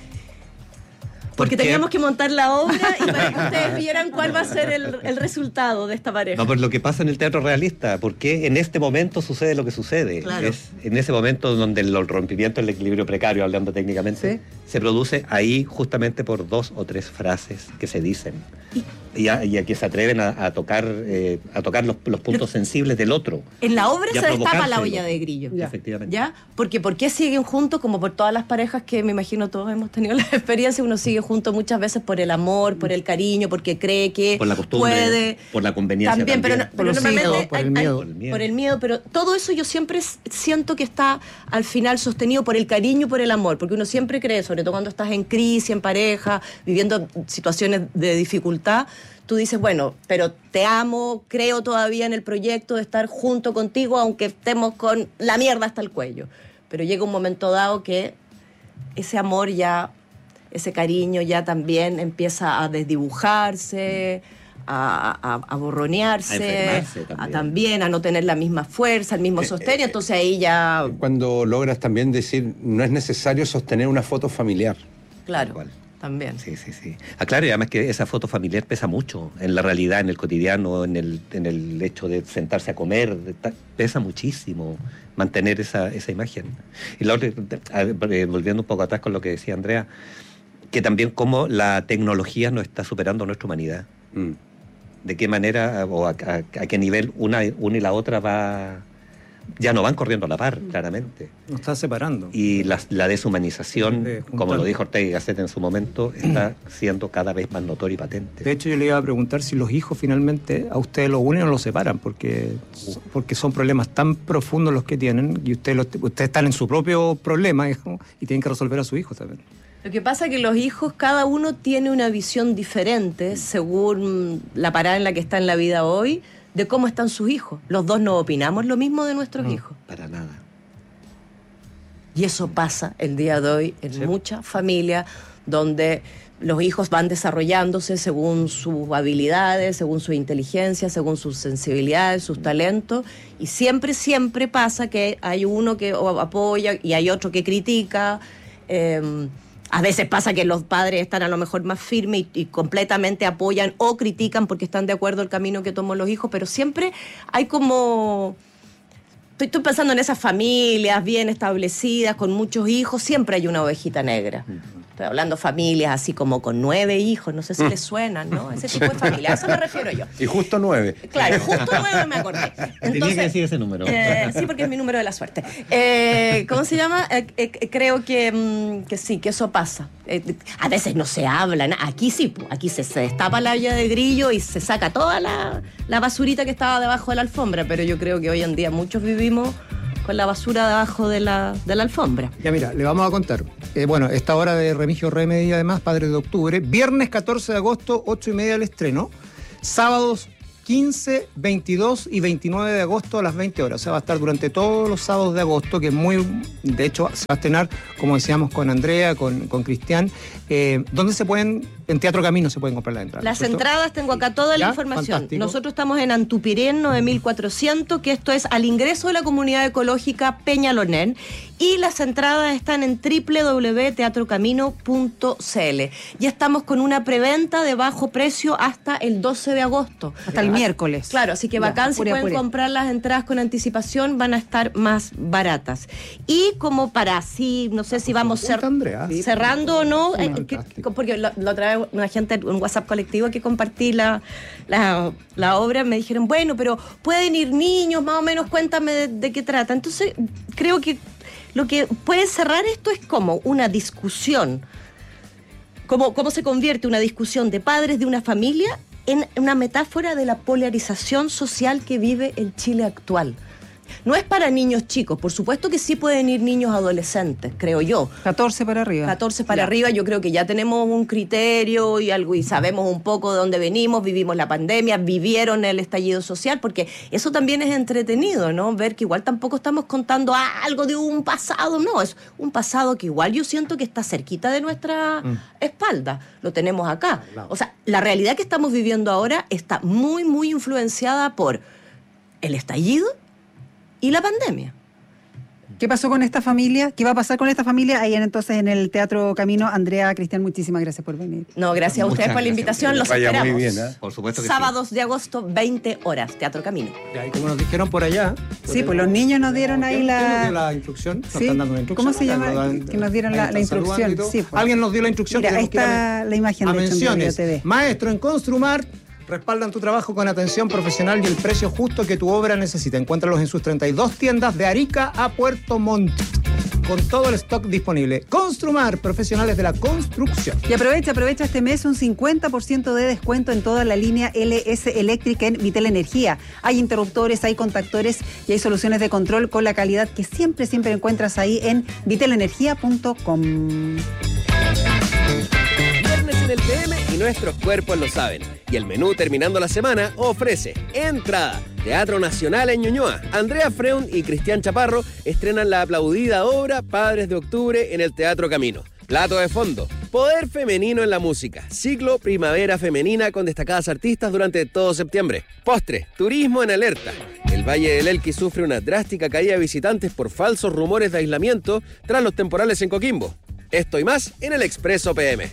Speaker 7: Porque teníamos que montar la obra y para que ustedes vieran cuál va a ser el, el resultado de esta pareja.
Speaker 8: No, pues lo que pasa en el teatro realista, porque en este momento sucede lo que sucede.
Speaker 7: Claro.
Speaker 8: Es en ese momento donde el rompimiento del equilibrio precario, hablando técnicamente, ¿sí? se produce ahí justamente por dos o tres frases que se dicen. Y, y, a, y a que se atreven a, a tocar eh, a tocar los, los puntos lo, sensibles del otro.
Speaker 7: En la obra se destapa la olla de grillo.
Speaker 8: Ya. Efectivamente.
Speaker 7: ¿Ya? Porque ¿por qué siguen juntos? Como por todas las parejas que me imagino todos hemos tenido la experiencia, uno sigue junto muchas veces por el amor, por el cariño, porque cree que
Speaker 8: por la costumbre,
Speaker 7: puede.
Speaker 8: Por la conveniencia
Speaker 7: también. También, pero, no, pero normalmente
Speaker 3: miedo, por,
Speaker 7: hay,
Speaker 3: el miedo.
Speaker 7: Hay, por el miedo. Pero todo eso yo siempre siento que está al final sostenido por el cariño y por el amor, porque uno siempre cree, sobre todo cuando estás en crisis, en pareja, viviendo situaciones de dificultad, tú dices, bueno, pero te amo, creo todavía en el proyecto de estar junto contigo, aunque estemos con la mierda hasta el cuello. Pero llega un momento dado que ese amor ya, ese cariño ya también empieza a desdibujarse, a, a, a borronearse, a también. A, también, a no tener la misma fuerza, el mismo sostén, entonces ahí ya...
Speaker 24: Cuando logras también decir, no es necesario sostener una foto familiar.
Speaker 7: Claro. Igual. También.
Speaker 8: Sí, sí, sí. Ah, claro, y además que esa foto familiar pesa mucho en la realidad, en el cotidiano, en el, en el hecho de sentarse a comer, de, pesa muchísimo mantener esa, esa imagen. Y la otra, volviendo un poco atrás con lo que decía Andrea, que también cómo la tecnología nos está superando a nuestra humanidad. Mm. De qué manera o a, a, a qué nivel una, una y la otra va... ya no van corriendo a la par, claramente.
Speaker 3: Nos está separando.
Speaker 8: Y la, la deshumanización, de como lo dijo Ortega y Gasset en su momento, está siendo cada vez más notoria y patente.
Speaker 3: De hecho, yo le iba a preguntar si los hijos finalmente a ustedes los unen o los separan, porque, porque son problemas tan profundos los que tienen y ustedes, los, ustedes están en su propio problema, digamos, y tienen que resolver a sus hijos también.
Speaker 7: Lo que pasa es que los hijos, cada uno tiene una visión diferente según la parada en la que está en la vida hoy, de cómo están sus hijos. Los dos no opinamos lo mismo de nuestros
Speaker 8: no,
Speaker 7: hijos.
Speaker 8: Para nada.
Speaker 7: Y eso pasa el día de hoy en sí. muchas familias donde los hijos van desarrollándose según sus habilidades, según su inteligencia, según sus sensibilidades, sus talentos, y siempre, siempre pasa que hay uno que apoya y hay otro que critica. Eh, A veces pasa que los padres están a lo mejor más firmes y, y completamente apoyan o critican porque están de acuerdo el camino que toman los hijos, pero siempre hay como... Estoy, estoy pensando en esas familias bien establecidas, con muchos hijos, siempre hay una ovejita negra. Estoy hablando familias así como con nueve hijos, no sé si les suenan, ¿no? Ese tipo de familia, a eso me refiero yo.
Speaker 24: Y justo nueve.
Speaker 7: Claro, justo nueve me acordé. Entonces,
Speaker 8: tenía que decir ese número.
Speaker 7: Eh, sí, porque es mi número de la suerte. Eh, ¿Cómo se llama? Eh, eh, creo que, mm, que sí, que eso pasa. Eh, a veces no se habla, na- aquí sí, po, aquí se, se destapa la olla de grillo y se saca toda la, la basurita que estaba debajo de la alfombra, pero yo creo que hoy en día muchos vivimos con la basura debajo de la, de la alfombra.
Speaker 3: Ya mira, le vamos a contar. Eh, bueno, esta hora de Remigio Remedy, además, Padres de Octubre. Viernes catorce de agosto, ocho y media el estreno. Sábados quince, veintidós y veintinueve de agosto a las veinte horas. O sea, va a estar durante todos los sábados de agosto, que es muy... De hecho, se va a estrenar, como decíamos, con Andrea, con, con Cristian. Eh, ¿Dónde se pueden... En Teatro Camino se pueden comprar las entradas?
Speaker 7: Las
Speaker 3: ¿cierto?
Speaker 7: entradas, tengo acá toda la
Speaker 3: ¿Ya?
Speaker 7: información.
Speaker 3: Fantástico.
Speaker 7: Nosotros estamos en Antupirén nueve mil cuatrocientos, que esto es al ingreso de la comunidad ecológica Peñalolén, y las entradas están en doble u doble u doble u punto teatro camino punto c l. Ya estamos con una preventa de bajo precio hasta el doce de agosto.
Speaker 25: Hasta el miércoles.
Speaker 7: Claro, así que
Speaker 25: Ya,
Speaker 7: bacán, si
Speaker 25: apure,
Speaker 7: pueden
Speaker 25: apure.
Speaker 7: comprar las entradas con anticipación, van a estar más baratas. Y como para así, no sé si vamos cer-
Speaker 3: Andrea.
Speaker 7: cerrando o no,
Speaker 3: Sí,
Speaker 7: eh, que- porque la, la otra vez una gente, un WhatsApp colectivo que compartí la, la, la obra, me dijeron, bueno, pero pueden ir niños, más o menos, cuéntame de, de qué trata. Entonces, creo que lo que puede cerrar esto es como una discusión, cómo, cómo se convierte una discusión de padres de una familia en una metáfora de la polarización social que vive el Chile actual. No es para niños chicos, por supuesto que sí pueden ir niños adolescentes, creo yo.
Speaker 25: catorce para arriba.
Speaker 7: catorce para
Speaker 25: Ya.
Speaker 7: arriba, yo creo que ya tenemos un criterio y algo y sabemos un poco de dónde venimos, vivimos la pandemia, vivieron el estallido social, porque eso también es entretenido, ¿no? Ver que igual tampoco estamos contando algo de un pasado, no, es un pasado que igual yo siento que está cerquita de nuestra mm. espalda, lo tenemos acá. O sea, la realidad que estamos viviendo ahora está muy, muy influenciada por el estallido y la pandemia.
Speaker 25: ¿Qué pasó con esta familia? ¿Qué va a pasar con esta familia? Ahí en, entonces en el Teatro Camino. Andrea, Cristian, muchísimas gracias por venir.
Speaker 7: No, gracias a ustedes
Speaker 24: Muchas
Speaker 7: por la
Speaker 24: gracias.
Speaker 7: invitación, los
Speaker 24: Vaya
Speaker 7: esperamos.
Speaker 24: muy bien, ¿eh?
Speaker 8: Por supuesto que
Speaker 7: Sábados de agosto, veinte horas, Teatro Camino.
Speaker 3: Ya, y como nos dijeron por allá...
Speaker 25: Sí, pues los niños nos dieron ahí
Speaker 3: ¿Quién- quién nos
Speaker 25: la...
Speaker 3: dio la instrucción? Nos
Speaker 25: Sí.
Speaker 3: están dando una instrucción.
Speaker 25: ¿Cómo se llama?
Speaker 3: Nos dan-
Speaker 25: Que nos dieron
Speaker 3: ahí
Speaker 25: la,
Speaker 3: están
Speaker 25: la instrucción.
Speaker 3: saludando y todo.
Speaker 25: Sí, pues.
Speaker 3: Alguien nos dio la instrucción.
Speaker 25: Mira, ahí
Speaker 3: queremos que
Speaker 25: está
Speaker 3: llame
Speaker 25: la imagen
Speaker 3: a
Speaker 25: de hecho, en
Speaker 3: menciones.
Speaker 25: T V.
Speaker 3: Maestro en Construmart. Respaldan tu trabajo con atención profesional y el precio justo que tu obra necesita. Encuéntralos en sus treinta y dos tiendas de Arica a Puerto Montt, con todo el stock disponible. Construmar, profesionales de la construcción.
Speaker 25: Y aprovecha, aprovecha este mes un cincuenta por ciento de descuento en toda la línea L S eléctrica en Vitel Energía. Hay interruptores, hay contactores y hay soluciones de control con la calidad que siempre, siempre encuentras ahí en vitel energía punto com.
Speaker 2: Viernes en el P M y nuestros cuerpos lo saben. Y el menú terminando la semana ofrece entrada. Teatro Nacional en Ñuñoa. Andrea Freund y Cristian Chaparro estrenan la aplaudida obra Padres de Octubre en el Teatro Camino. Plato de fondo, poder femenino en la música. Ciclo Primavera Femenina con destacadas artistas durante todo septiembre. Postre, turismo en alerta. El Valle del Elqui sufre una drástica caída de visitantes por falsos rumores de aislamiento tras los temporales en Coquimbo. Esto y más en el Expreso P M.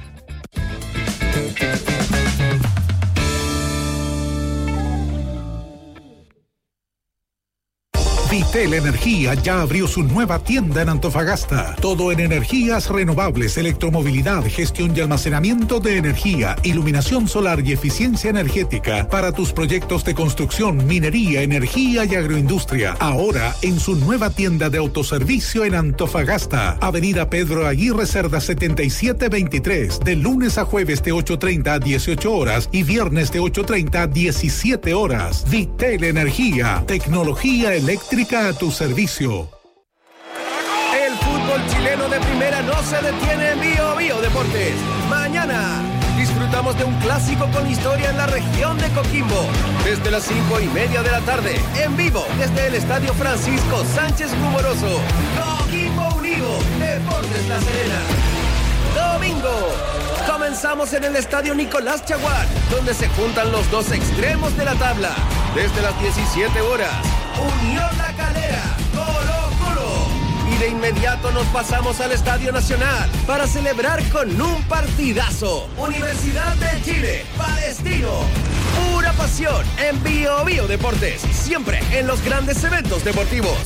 Speaker 9: Vitel Energía ya abrió su nueva tienda en Antofagasta. Todo en energías renovables, electromovilidad, gestión y almacenamiento de energía, iluminación solar y eficiencia energética para tus proyectos de construcción, minería, energía y agroindustria. Ahora en su nueva tienda de autoservicio en Antofagasta. Avenida Pedro Aguirre Cerda setenta y siete veintitrés. De lunes a jueves de ocho treinta a dieciocho horas y viernes de ocho treinta a diecisiete horas. Vitel Energía. Tecnología eléctrica a tu servicio.
Speaker 2: El fútbol chileno de primera no se detiene en Bio Bio Deportes. Mañana disfrutamos de un clásico con historia en la región de Coquimbo. Desde las cinco y media de la tarde, en vivo, desde el Estadio Francisco Sánchez Rumoroso. Coquimbo Unido, Deportes La Serena. Domingo, comenzamos en el Estadio Nicolás Chaguán, donde se juntan los dos extremos de la tabla. Desde las diecisiete horas, Unión La Calera, Colo Colo. Y de inmediato nos pasamos al Estadio Nacional para celebrar con un partidazo. Universidad de Chile, Palestino. Pura pasión en Bio Bio Deportes. Siempre en los grandes eventos deportivos.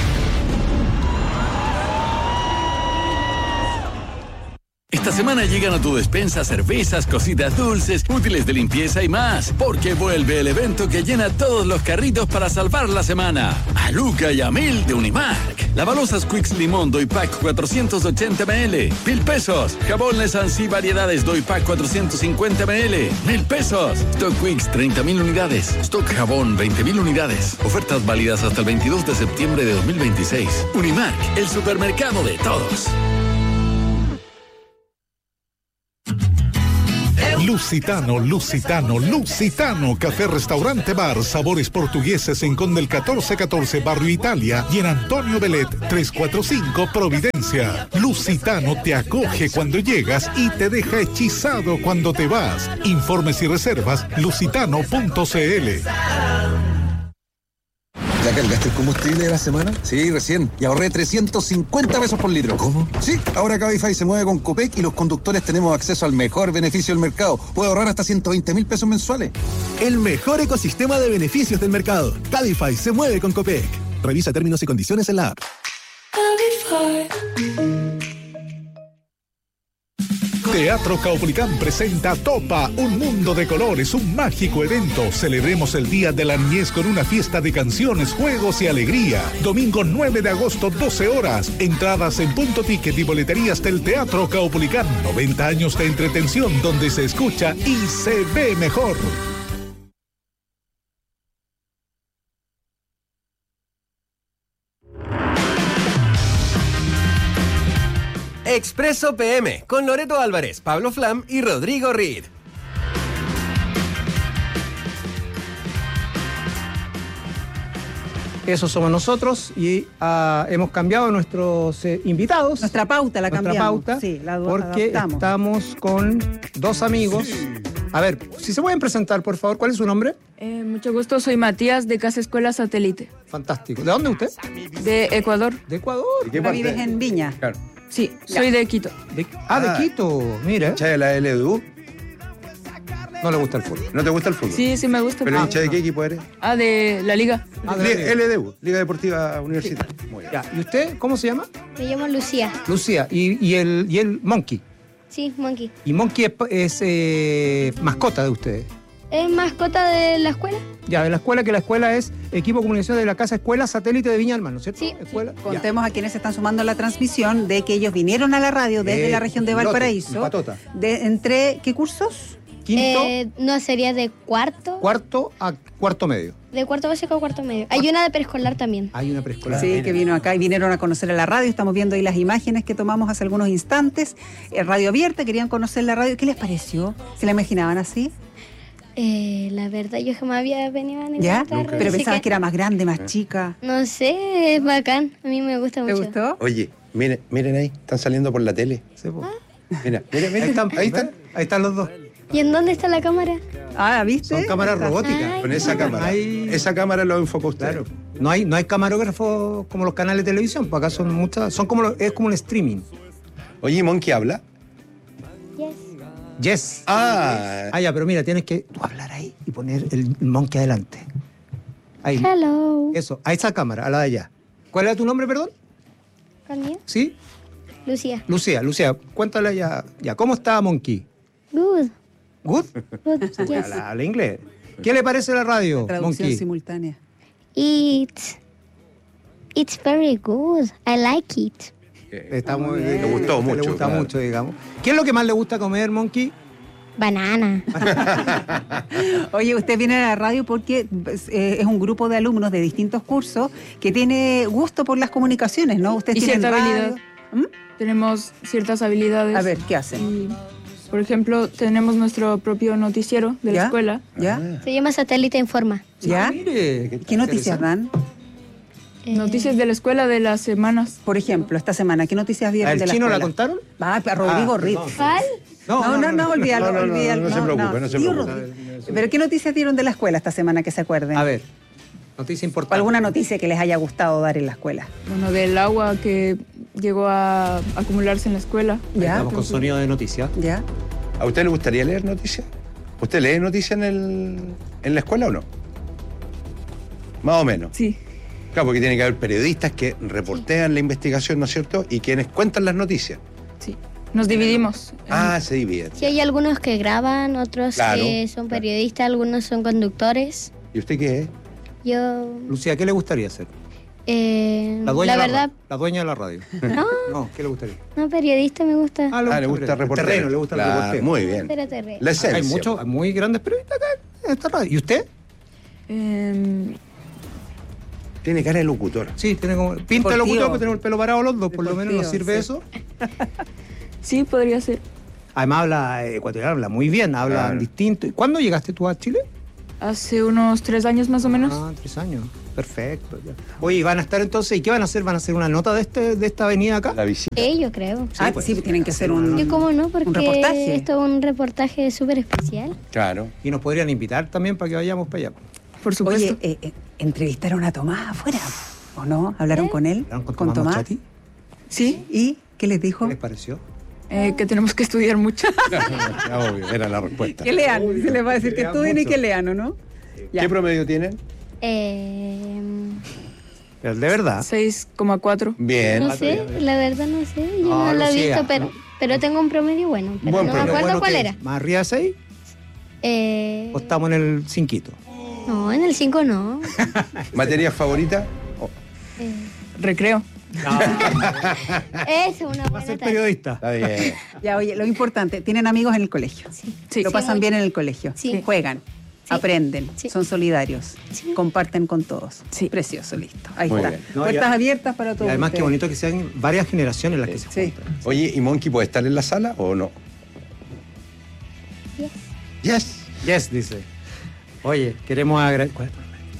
Speaker 10: Esta semana llegan a tu despensa cervezas, cositas dulces, útiles de limpieza y más, porque vuelve el evento que llena todos los carritos para salvar la semana. A Luca y a Mil de Unimark. Lavalosas Quicks Limón Doypack cuatrocientos ochenta mililitros. Mil pesos. Jabón Lesansi Variedades Doypack cuatrocientos cincuenta mililitros. Mil pesos. Stock Quicks treinta mil unidades. Stock Jabón veinte mil unidades. Ofertas válidas hasta el veintidós de septiembre de dos mil veintiséis. Unimark, el supermercado de todos.
Speaker 11: Lusitano, Lusitano, Lusitano, Café Restaurante Bar, sabores portugueses en Conde el catorce catorce, Barrio Italia, y en Antonio Belet trescientos cuarenta y cinco, Providencia. Lusitano te acoge cuando llegas y te deja hechizado cuando te vas. Informes y reservas, lusitano punto c l.
Speaker 12: ¿Ya cargaste el combustible de la semana? Sí, recién. Y ahorré trescientos cincuenta pesos por litro. ¿Cómo? Sí, ahora Cabify se mueve con Copec y los conductores tenemos acceso al mejor beneficio del mercado. Puedo ahorrar hasta ciento veinte mil pesos mensuales.
Speaker 13: El mejor ecosistema de beneficios del mercado. Cabify se mueve con Copec. Revisa términos y condiciones en la app. Cabify.
Speaker 11: Teatro Caupolicán presenta Topa, un mundo de colores, un mágico evento. Celebremos el Día de la Niñez con una fiesta de canciones, juegos y alegría. Domingo nueve de agosto, doce horas. Entradas en Punto Ticket y boleterías del Teatro Caupolicán. noventa años de entretención donde se escucha y se ve mejor.
Speaker 2: Expreso P M con Loreto Álvarez, Pablo Flam y Rodrigo Reed.
Speaker 3: Eso somos nosotros y uh, hemos cambiado nuestros eh, invitados.
Speaker 25: Nuestra pauta la
Speaker 3: nuestra
Speaker 25: cambiamos.
Speaker 3: Pauta,
Speaker 25: sí, la
Speaker 3: porque
Speaker 25: adaptamos.
Speaker 3: Estamos con dos amigos. Sí. A ver, si se pueden presentar, por favor, ¿cuál es su nombre?
Speaker 14: Eh, mucho gusto, soy Matías de Casa Escuela Satélite.
Speaker 3: Fantástico. ¿De dónde usted?
Speaker 14: De Ecuador.
Speaker 3: ¿De Ecuador?
Speaker 25: ¿Ahora vives en Viña?
Speaker 24: Claro.
Speaker 14: Sí, soy de Quito.
Speaker 3: De, ah, de Quito, mira.
Speaker 24: ¿Hincha de la L D U?
Speaker 3: No le gusta el fútbol.
Speaker 24: ¿No te gusta el fútbol?
Speaker 14: Sí, sí me gusta el
Speaker 24: ¿Pero
Speaker 14: fútbol.
Speaker 24: hincha de qué equipo eres?
Speaker 14: Ah, de la Liga.
Speaker 24: Ah, de Liga, L D U, Liga Deportiva Universitaria.
Speaker 3: Sí. Muy bien. Ya. ¿Y usted cómo se llama?
Speaker 26: Me llamo Lucía.
Speaker 3: Lucía. ¿Y, y, el, y el Monkey?
Speaker 26: Sí, Monkey.
Speaker 3: ¿Y Monkey es, es eh, mascota de ustedes?
Speaker 26: ¿Es mascota de la escuela?
Speaker 3: Ya, de la escuela, que la escuela es Equipo de Comunicación de la Casa Escuela Satélite de Viña del Mar, ¿no es cierto?
Speaker 26: Sí.
Speaker 3: Escuela.
Speaker 25: Contemos a quienes se están sumando a la transmisión de que ellos vinieron a la radio desde
Speaker 3: eh,
Speaker 25: la región de Valparaíso.
Speaker 3: Patota.
Speaker 25: De, ¿Entre qué cursos?
Speaker 3: Quinto.
Speaker 26: Eh, no, sería de cuarto.
Speaker 3: Cuarto a cuarto medio.
Speaker 26: De cuarto básico a cuarto medio. Hay una de preescolar también.
Speaker 3: Hay una preescolar.
Speaker 25: Sí, que vino acá y vinieron a conocer a la radio. Estamos viendo ahí las imágenes que tomamos hace algunos instantes. Eh, radio abierta, querían conocer la radio. ¿Qué les pareció? ¿Se la imaginaban así?
Speaker 26: Eh, la verdad, yo jamás había venido a ninguna
Speaker 25: ¿Ya?
Speaker 26: tarde,
Speaker 25: Pero
Speaker 26: así
Speaker 25: pensabas
Speaker 26: que...
Speaker 25: que era más grande, más chica.
Speaker 26: No sé, es bacán. A mí me gusta
Speaker 25: ¿Te
Speaker 26: mucho.
Speaker 25: gustó?
Speaker 24: Oye, miren, miren ahí, están saliendo por la tele.
Speaker 3: Sí, po.
Speaker 24: Mira, mira, mira.
Speaker 3: Ahí están,
Speaker 24: ahí están.
Speaker 3: Ahí están los dos.
Speaker 26: ¿Y en dónde está la cámara?
Speaker 25: Ah, ¿viste?
Speaker 3: Son cámaras robóticas.
Speaker 26: Ay,
Speaker 24: Con esa cámara.
Speaker 3: Hay-
Speaker 24: Esa cámara lo enfoca usted.
Speaker 3: Claro. No hay, no hay camarógrafos como los canales de televisión, porque acá son muchas, son como lo- es como un streaming.
Speaker 24: Oye, ¿Monkey habla?
Speaker 26: Yes.
Speaker 3: Yes.
Speaker 24: Ah.
Speaker 3: Ah, ya, pero mira, tienes que tú hablar ahí y poner el monkey adelante. Ahí.
Speaker 26: Hello.
Speaker 3: Eso, a esa cámara, a la de allá. ¿Cuál era tu nombre, perdón?
Speaker 26: ¿Cuál mío?
Speaker 3: ¿Sí?
Speaker 26: Lucía.
Speaker 3: Lucía, Lucía, cuéntale ya. Ya, ¿cómo está Monkey?
Speaker 26: Good.
Speaker 3: ¿Good?
Speaker 26: Good, yes.
Speaker 3: Habla, habla inglés. ¿Qué le parece la radio,
Speaker 25: Traducción
Speaker 3: Monkey?
Speaker 25: simultánea.
Speaker 26: It's... It's very good. I like it.
Speaker 3: Está muy,
Speaker 24: Le gustó
Speaker 3: le
Speaker 24: mucho,
Speaker 3: gusta
Speaker 24: claro.
Speaker 3: mucho, digamos. ¿Qué es lo que más le gusta comer, Monkey?
Speaker 26: Banana.
Speaker 25: Oye, usted viene a la radio porque eh, es un grupo de alumnos de distintos cursos que tiene gusto por las comunicaciones, ¿no? Ustedes
Speaker 14: Y
Speaker 25: tienen
Speaker 14: cierta
Speaker 25: radio.
Speaker 14: habilidad. Tenemos ciertas habilidades.
Speaker 25: A ver, ¿qué hacen?
Speaker 14: Y, por ejemplo, tenemos nuestro propio noticiero de la
Speaker 25: ¿Ya?
Speaker 14: escuela.
Speaker 25: ¿Ya?
Speaker 26: Se llama Satélite Informa.
Speaker 25: ¿Ya?
Speaker 3: Mire,
Speaker 25: ¿Qué noticias dan?
Speaker 26: Eh,
Speaker 14: Noticias de la escuela de las semanas.
Speaker 25: Por ejemplo, esta semana, ¿qué noticias vieron
Speaker 3: ¿Al
Speaker 25: de la
Speaker 3: chino la
Speaker 25: escuela?
Speaker 3: contaron?
Speaker 25: Ah, a Rodrigo
Speaker 3: Ah,
Speaker 25: Reed.
Speaker 3: perdón.
Speaker 26: ¿Cuál?
Speaker 25: No, no, no, olvídalo,
Speaker 24: No, no, no,
Speaker 25: olvídalo.
Speaker 24: no se preocupe, no se
Speaker 25: Tío
Speaker 24: preocupe.
Speaker 25: Rodrigo. Pero ¿qué noticias dieron de la escuela esta semana que se acuerden?
Speaker 3: A ver. Noticia importante.
Speaker 25: O alguna noticia que les haya gustado dar en la escuela.
Speaker 14: Bueno, del agua que llegó a acumularse en la escuela.
Speaker 3: Ya. Estamos con sonido de noticias.
Speaker 25: Ya.
Speaker 24: ¿A usted le gustaría leer noticias? ¿Usted lee noticias en, el, en la escuela o no? Más o menos.
Speaker 14: Sí.
Speaker 24: Claro, porque tiene que haber periodistas que reportean sí. la investigación, ¿no es cierto? Y quienes cuentan las noticias.
Speaker 14: Sí. Nos dividimos.
Speaker 24: Ah, se dividen.
Speaker 26: Sí, hay algunos que graban, otros
Speaker 24: claro,
Speaker 26: que son
Speaker 24: claro.
Speaker 26: periodistas, algunos son conductores.
Speaker 24: ¿Y usted qué es?
Speaker 26: Yo...
Speaker 3: Lucía, ¿qué le gustaría hacer?
Speaker 26: Eh,
Speaker 3: la dueña
Speaker 26: la
Speaker 3: de la
Speaker 26: verdad...
Speaker 3: radio. La dueña de la radio.
Speaker 26: No.
Speaker 3: No, ¿qué le gustaría?
Speaker 26: No, periodista me gusta.
Speaker 3: Ah, le gusta,
Speaker 24: ah, le gusta reportero.
Speaker 3: El terreno, le gusta
Speaker 24: claro,
Speaker 3: el reportero.
Speaker 24: Muy bien.
Speaker 26: Pero terreno.
Speaker 24: La esencia.
Speaker 3: Hay muchos, muy grandes periodistas acá en esta radio. ¿Y usted?
Speaker 14: Eh...
Speaker 24: Tiene cara de locutor.
Speaker 3: Sí, tiene como... Pinta de locutor, pero tenemos el pelo parado los dos. Por lo menos nos sirve sí. eso.
Speaker 14: Sí, podría ser.
Speaker 3: Además habla ecuatoriano, habla muy bien, habla claro. distinto. ¿Cuándo llegaste tú a Chile?
Speaker 14: Hace unos tres años más o menos.
Speaker 3: Ah, tres años. Perfecto. Ya. Oye, ¿van a estar entonces? ¿Y qué van a hacer? ¿Van a hacer una nota de este de esta avenida acá?
Speaker 24: La visita.
Speaker 26: Sí, yo creo.
Speaker 25: Sí, ah, pues sí, tienen que hacer un...
Speaker 26: ¿Y cómo no? Porque
Speaker 25: un reportaje.
Speaker 26: esto es un reportaje súper especial.
Speaker 24: Claro.
Speaker 3: Y nos podrían invitar también para que vayamos para allá.
Speaker 14: Por supuesto.
Speaker 25: Oye, eh, eh, ¿entrevistaron a Tomás afuera? ¿O no? ¿Hablaron
Speaker 26: ¿Eh?
Speaker 25: con él?
Speaker 3: ¿Hablaron con,
Speaker 25: ¿Con
Speaker 3: Tomás?
Speaker 25: Tomás? Sí. ¿Y qué les dijo?
Speaker 3: ¿Qué les pareció?
Speaker 14: Eh, que tenemos que estudiar mucho.
Speaker 24: Obvio, era la respuesta.
Speaker 25: Que lean, se les va a decir que estudien y que lean, ¿o no?
Speaker 24: Ya. ¿Qué promedio tienen?
Speaker 26: Eh...
Speaker 3: ¿De verdad?
Speaker 14: seis coma cuatro.
Speaker 24: Bien.
Speaker 26: No sé, la verdad no sé. Yo no, no lo he visto, pero, pero tengo un promedio bueno. Pero
Speaker 3: Buen
Speaker 26: no
Speaker 3: promedio.
Speaker 26: me acuerdo
Speaker 3: Bueno,
Speaker 26: cuál
Speaker 3: ¿qué?
Speaker 26: era.
Speaker 3: ¿Más arriba de seis?
Speaker 26: Eh...
Speaker 3: ¿O estamos en el cinquito?
Speaker 26: No, en el cinco no.
Speaker 24: ¿Materia favorita? Oh.
Speaker 26: Eh...
Speaker 14: Recreo.
Speaker 3: No.
Speaker 26: Es una buena
Speaker 3: Va a ser
Speaker 26: tarea.
Speaker 3: periodista.
Speaker 24: Está bien.
Speaker 25: Ya, oye, lo importante, ¿tienen amigos en el colegio?
Speaker 26: Sí.
Speaker 14: Sí.
Speaker 25: ¿Lo
Speaker 26: Sí,
Speaker 25: pasan
Speaker 26: mucho.
Speaker 25: bien en el colegio?
Speaker 26: Sí.
Speaker 25: ¿Juegan?
Speaker 26: Sí.
Speaker 25: Aprenden,
Speaker 26: Sí.
Speaker 25: son solidarios,
Speaker 26: Sí.
Speaker 25: comparten con todos.
Speaker 14: Sí.
Speaker 25: Precioso, listo. Ahí
Speaker 24: Muy
Speaker 25: está.
Speaker 24: bien.
Speaker 3: No,
Speaker 25: Puertas
Speaker 3: ya-
Speaker 25: abiertas para
Speaker 3: Y
Speaker 25: todos.
Speaker 3: además, qué
Speaker 25: ustedes.
Speaker 3: bonito que sean varias generaciones las que se
Speaker 25: Sí.
Speaker 3: juntan.
Speaker 24: Oye, ¿y Monkey puede estar en la sala o no?
Speaker 26: Yes.
Speaker 24: Yes.
Speaker 3: Yes, dice. Oye, queremos agradecer.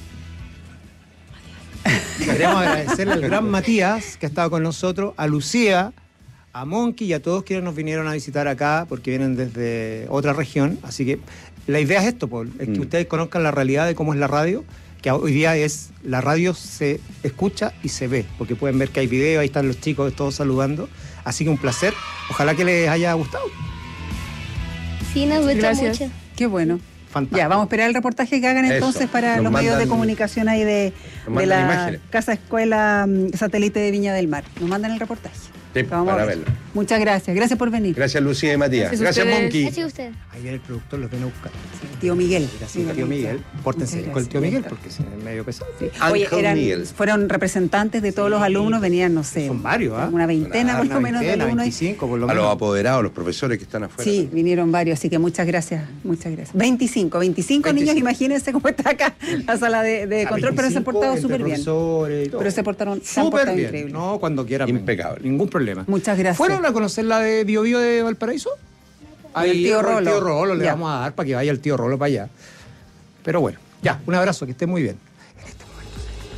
Speaker 3: Queremos agradecerle al gran Matías que ha estado con nosotros, a Lucía, a Monkey y a todos quienes nos vinieron a visitar acá porque vienen desde otra región. Así que la idea es esto, Paul, es que
Speaker 24: Mm.
Speaker 3: ustedes conozcan la realidad de cómo es la radio, que hoy día es la radio se escucha y se ve, porque pueden ver que hay video, ahí están los chicos todos saludando. Así que un placer. Ojalá que les haya gustado.
Speaker 26: Sí, nos gustó
Speaker 14: Gracias.
Speaker 26: mucho.
Speaker 25: Qué bueno.
Speaker 3: Fantástico.
Speaker 25: Ya, vamos a esperar el reportaje que hagan
Speaker 24: Eso.
Speaker 25: entonces para
Speaker 24: Nos
Speaker 25: los medios de
Speaker 24: mandan-
Speaker 25: comunicación ahí de,
Speaker 24: nos
Speaker 25: de
Speaker 24: mandan
Speaker 25: la
Speaker 24: imágenes.
Speaker 25: Casa Escuela mm, Satélite de Viña del Mar. Nos mandan el reportaje.
Speaker 24: Sí,
Speaker 25: Lo vamos
Speaker 24: para
Speaker 25: a ver.
Speaker 24: verlo.
Speaker 25: Muchas gracias. Gracias por venir.
Speaker 24: Gracias, Lucía y Matías.
Speaker 14: Gracias a
Speaker 24: Gracias,
Speaker 14: ustedes.
Speaker 24: Monkey.
Speaker 26: Gracias a usted.
Speaker 3: Ahí viene el productor, los viene a buscar.
Speaker 25: Tío Miguel.
Speaker 3: Gracias, tío Miguel. Pórtense
Speaker 25: Muchas
Speaker 3: con el tío
Speaker 25: gracias.
Speaker 3: Miguel porque es medio pesado.
Speaker 25: Oye,
Speaker 24: Uncle
Speaker 25: eran,
Speaker 24: Miguel.
Speaker 25: fueron representantes de todos los alumnos, venían, no sé,
Speaker 3: Son varios, ¿ah?
Speaker 25: una veintena
Speaker 3: Una
Speaker 25: por lo menos de
Speaker 3: veintena,
Speaker 25: alumnos.
Speaker 3: veinticinco por lo
Speaker 24: A los
Speaker 3: menos.
Speaker 24: apoderados, los profesores que están afuera.
Speaker 25: Sí, vinieron varios, así que muchas gracias, muchas gracias. veinticinco, veinticinco, niños,
Speaker 3: veinticinco.
Speaker 25: imagínense cómo está acá la sala de, de
Speaker 3: A
Speaker 25: control, pero se han
Speaker 3: veinticinco
Speaker 25: portado
Speaker 3: entre
Speaker 25: súper bien.
Speaker 3: profesores y todo.
Speaker 25: Pero se portaron se han
Speaker 3: Súper
Speaker 25: portado
Speaker 3: bien.
Speaker 25: increíble.
Speaker 3: No, cuando quieran.
Speaker 24: Impecable.
Speaker 3: Ningún problema.
Speaker 25: Muchas gracias.
Speaker 3: ¿Fueron a conocer la de Bio Bio de Valparaíso?
Speaker 25: Con el tío
Speaker 3: con
Speaker 25: Rolo.
Speaker 3: El tío Rolo le
Speaker 25: Ya.
Speaker 3: vamos a dar para que vaya el tío Rolo para allá. Pero bueno, ya, un abrazo, que esté muy bien. En este momento.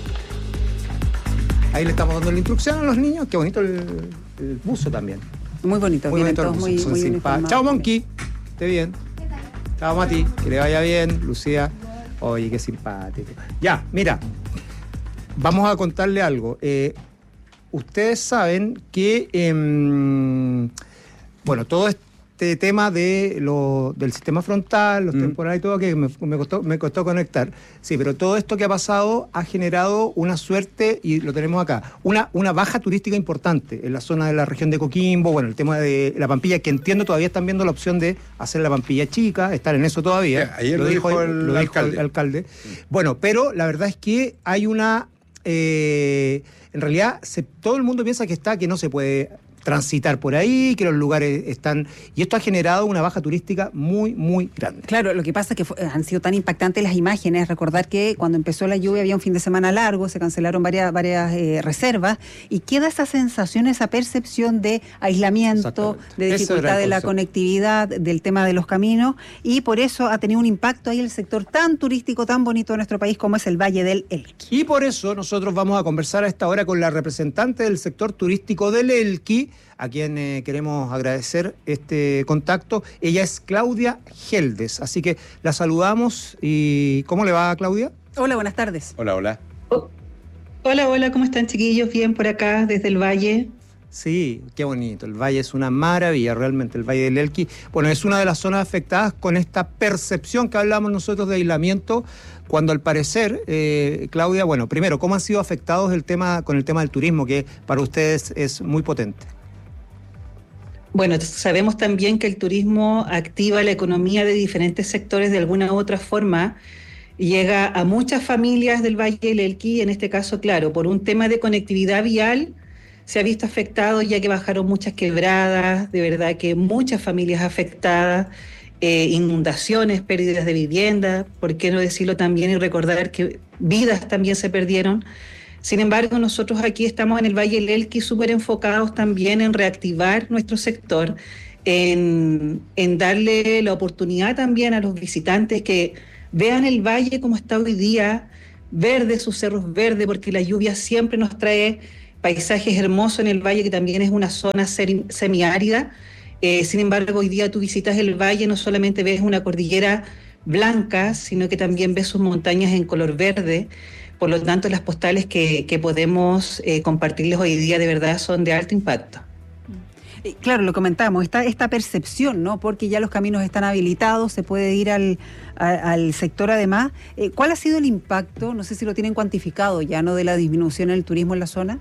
Speaker 3: Ahí le estamos dando la instrucción a los niños. Qué bonito el, el buzo también.
Speaker 25: Muy bonito,
Speaker 3: Muy
Speaker 25: vienen
Speaker 3: bonito el
Speaker 25: todos
Speaker 3: buzo.
Speaker 25: muy,
Speaker 3: Son
Speaker 25: muy
Speaker 3: simpa-
Speaker 25: uniformados.
Speaker 3: Chao, Monkey. Esté bien. Chao, Mati. Que le vaya bien. Lucía. Oye, qué simpático. Ya, mira. Vamos a contarle algo. Eh, ustedes saben que, em, bueno, todo este tema de lo, del sistema frontal, los
Speaker 24: Mm.
Speaker 3: temporales y todo, que me, me costó, me costó conectar. Sí, pero todo esto que ha pasado ha generado una suerte, y lo tenemos acá, una, una baja turística importante en la zona de la región de Coquimbo, bueno, el tema de la Pampilla, que entiendo todavía están viendo la opción de hacer la Pampilla chica, estar en eso todavía.
Speaker 24: Ya, ayer lo dijo el
Speaker 3: lo dijo
Speaker 24: alcalde.
Speaker 3: el alcalde. Bueno, pero la verdad es que hay una... eh, en realidad, se- todo el mundo piensa que está, que no se puede transitar por ahí, que los lugares están... Y esto ha generado una baja turística muy, muy grande.
Speaker 25: Claro, lo que pasa es que fue- han sido tan impactantes las imágenes. Recordar que cuando empezó la lluvia había un fin de semana largo, se cancelaron varias, varias eh, reservas y queda esa sensación, esa percepción de aislamiento,
Speaker 3: Exactamente.
Speaker 25: de
Speaker 3: Ese
Speaker 25: dificultad
Speaker 3: era el
Speaker 25: de la
Speaker 3: concepto.
Speaker 25: conectividad, del tema de los caminos, y por eso ha tenido un impacto ahí el sector tan turístico, tan bonito de nuestro país como es el Valle del Elqui.
Speaker 3: Y por eso nosotros vamos a conversar a esta hora con la representante del sector turístico del Elqui, a quien eh, queremos agradecer este contacto. Ella es Claudia Geldes, así que la saludamos. ¿Y cómo le va, Claudia?
Speaker 25: Hola, buenas tardes.
Speaker 24: Hola, hola.
Speaker 4: Oh. Hola, hola, ¿cómo están, chiquillos? Bien por acá, desde el Valle.
Speaker 3: Sí, qué bonito. El Valle es una maravilla, realmente, el Valle del Elqui. Bueno, es una de las zonas afectadas con esta percepción que hablamos nosotros de aislamiento, cuando al parecer, eh, Claudia, bueno, primero, ¿cómo han sido afectados el tema con el tema del turismo, que para ustedes es muy potente?
Speaker 4: Bueno, sabemos también que el turismo activa la economía de diferentes sectores de alguna u otra forma. Llega a muchas familias del Valle del Elqui, en este caso, claro, por un tema de conectividad vial, se ha visto afectado ya que bajaron muchas quebradas, de verdad que muchas familias afectadas, eh, inundaciones, pérdidas de vivienda, por qué no decirlo también y recordar que vidas también se perdieron. Sin embargo, nosotros aquí estamos en el Valle del Elqui súper enfocados también en reactivar nuestro sector, en, en darle la oportunidad también a los visitantes que vean el valle como está hoy día, verde, sus cerros verdes, porque la lluvia siempre nos trae paisajes hermosos en el valle, que también es una zona semiárida. Eh, sin embargo, hoy día tú visitas el valle, no solamente ves una cordillera blanca, sino que también ves sus montañas en color verde. Por lo tanto, las postales que, que podemos eh, compartirles hoy día de verdad son de alto impacto.
Speaker 25: Claro, lo comentamos, esta, esta percepción, ¿no? Porque ya los caminos están habilitados, se puede ir al, a, al sector además. Eh, ¿Cuál ha sido el impacto? No sé si lo tienen cuantificado ya, ¿no? De la disminución en el turismo en la zona.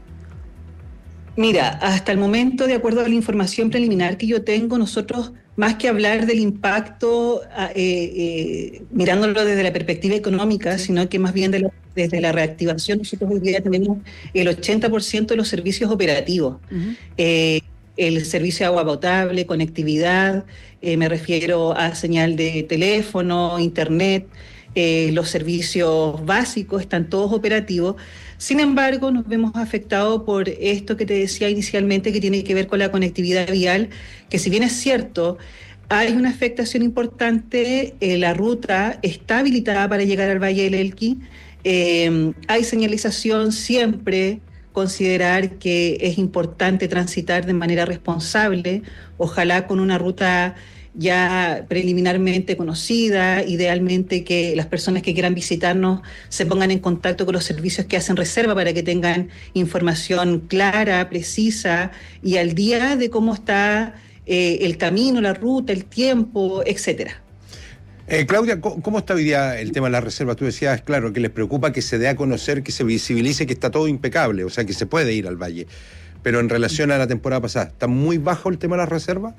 Speaker 4: Mira, hasta el momento, de acuerdo a la información preliminar que yo tengo, nosotros, más que hablar del impacto, eh, eh, mirándolo desde la perspectiva económica, sí. sino que más bien de la, desde la reactivación, nosotros hoy día tenemos el ochenta por ciento de los servicios operativos. Uh-huh. eh, el servicio de agua potable, conectividad, eh, me refiero a señal de teléfono, internet, eh, los servicios básicos están todos operativos. Sin embargo, nos vemos afectados por esto que te decía inicialmente, que tiene que ver con la conectividad vial, que si bien es cierto, hay una afectación importante, eh, la ruta está habilitada para llegar al Valle del Elqui, eh, hay señalización siempre, considerar que es importante transitar de manera responsable, ojalá con una ruta ya preliminarmente conocida, idealmente que las personas que quieran visitarnos se pongan en contacto con los servicios que hacen reserva para que tengan información clara, precisa y al día de cómo está eh, el camino, la ruta, el tiempo, etcétera.
Speaker 24: Eh, Claudia, ¿cómo está hoy día el tema de las reservas? Tú decías, claro, que les preocupa que se dé a conocer, que se visibilice que está todo impecable, o sea, que se puede ir al valle. Pero en relación a la temporada pasada, ¿está muy bajo el tema de las reservas?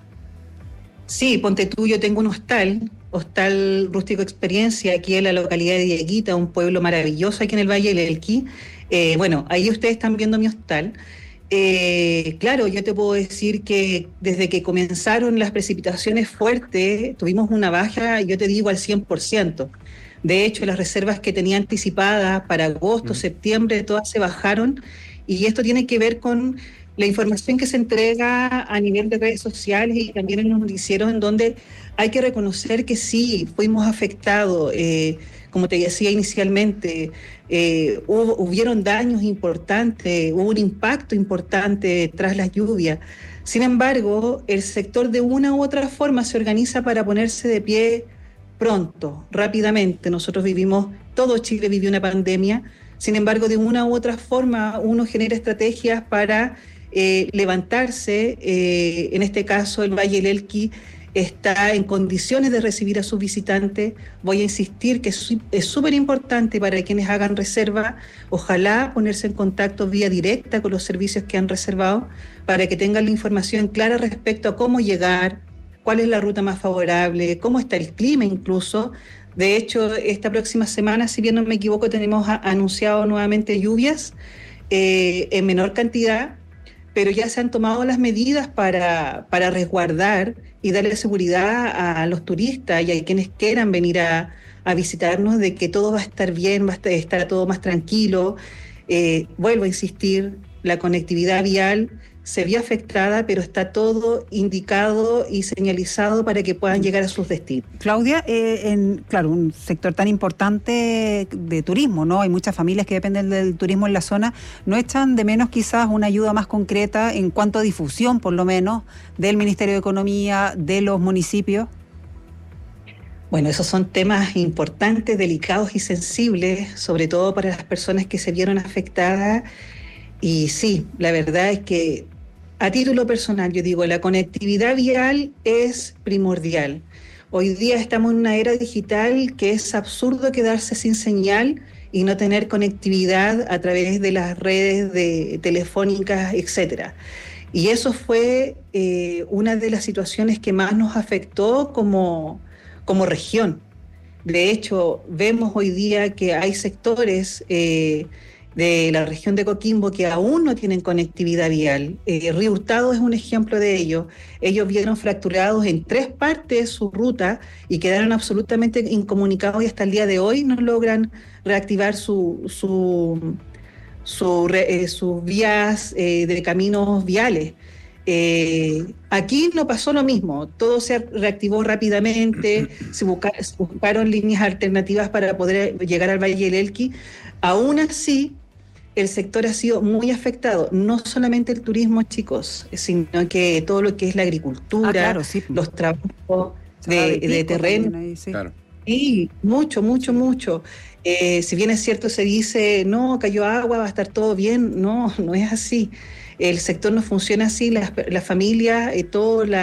Speaker 4: Sí, ponte tú, yo tengo un hostal, Hostal Rústico Experiencia, aquí en la localidad de Dieguita, un pueblo maravilloso aquí en el Valle del Elqui. Eh, bueno, ahí ustedes están viendo mi hostal. Eh, claro, yo te puedo decir que desde que comenzaron las precipitaciones fuertes, tuvimos una baja, yo te digo, al cien por ciento. De hecho, las reservas que tenía anticipadas para agosto, mm. septiembre, todas se bajaron, y esto tiene que ver con la información que se entrega a nivel de redes sociales y también en los noticieros, en donde hay que reconocer que sí, fuimos afectados, eh, como te decía inicialmente, eh, hubo, hubieron daños importantes, hubo un impacto importante tras las lluvias. Sin embargo, el sector de una u otra forma se organiza para ponerse de pie pronto, rápidamente. Nosotros vivimos, todo Chile vivió una pandemia, sin embargo, de una u otra forma uno genera estrategias para eh, levantarse. Eh, en este caso, el Valle del Elqui está en condiciones de recibir a sus visitantes. Voy a insistir que es súper importante para quienes hagan reserva, ojalá ponerse en contacto vía directa con los servicios que han reservado para que tengan la información clara respecto a cómo llegar, cuál es la ruta más favorable, cómo está el clima incluso. De hecho, esta próxima semana, si bien no me equivoco, tenemos a, anunciado nuevamente lluvias eh, en menor cantidad, pero ya se han tomado las medidas para, para resguardar y darle seguridad a los turistas y a quienes quieran venir a, a visitarnos de que todo va a estar bien, va a estar, estar todo más tranquilo. Eh, vuelvo a insistir, la conectividad vial se vio afectada, pero está todo indicado y señalizado para que puedan llegar a sus destinos.
Speaker 25: Claudia, eh, en, claro, un sector tan importante de turismo, ¿no? Hay muchas familias que dependen del turismo en la zona. ¿No echan de menos quizás una ayuda más concreta en cuanto a difusión, por lo menos, del Ministerio de Economía, de los municipios?
Speaker 4: Bueno, esos son temas importantes, delicados y sensibles, sobre todo para las personas que se vieron afectadas. Y sí, la verdad es que a título personal, yo digo, la conectividad vial es primordial. Hoy día estamos en una era digital que es absurdo quedarse sin señal y no tener conectividad a través de las redes de, telefónicas, etcétera. Y eso fue eh, una de las situaciones que más nos afectó como, como región. De hecho, vemos hoy día que hay sectores eh, de la región de Coquimbo que aún no tienen conectividad vial. Eh, Río Hurtado es un ejemplo de ello. Ellos vieron fracturados en tres partes su ruta y quedaron absolutamente incomunicados y hasta el día de hoy no logran reactivar su, su, su, eh, sus vías eh, de caminos viales. Eh, aquí no pasó lo mismo, todo se reactivó rápidamente, se, busca, se buscaron líneas alternativas para poder llegar al Valle del Elqui. Aún así, el sector ha sido muy afectado, no solamente el turismo, chicos, sino que todo lo que es la agricultura, ah, claro, sí. los trabajos de, de, de terreno. Ahí, sí. Claro. Y mucho, mucho, mucho. Eh, si bien es cierto, se dice, no, cayó agua, va a estar todo bien. No, no es así. El sector no funciona así, las, las familias, eh, toda la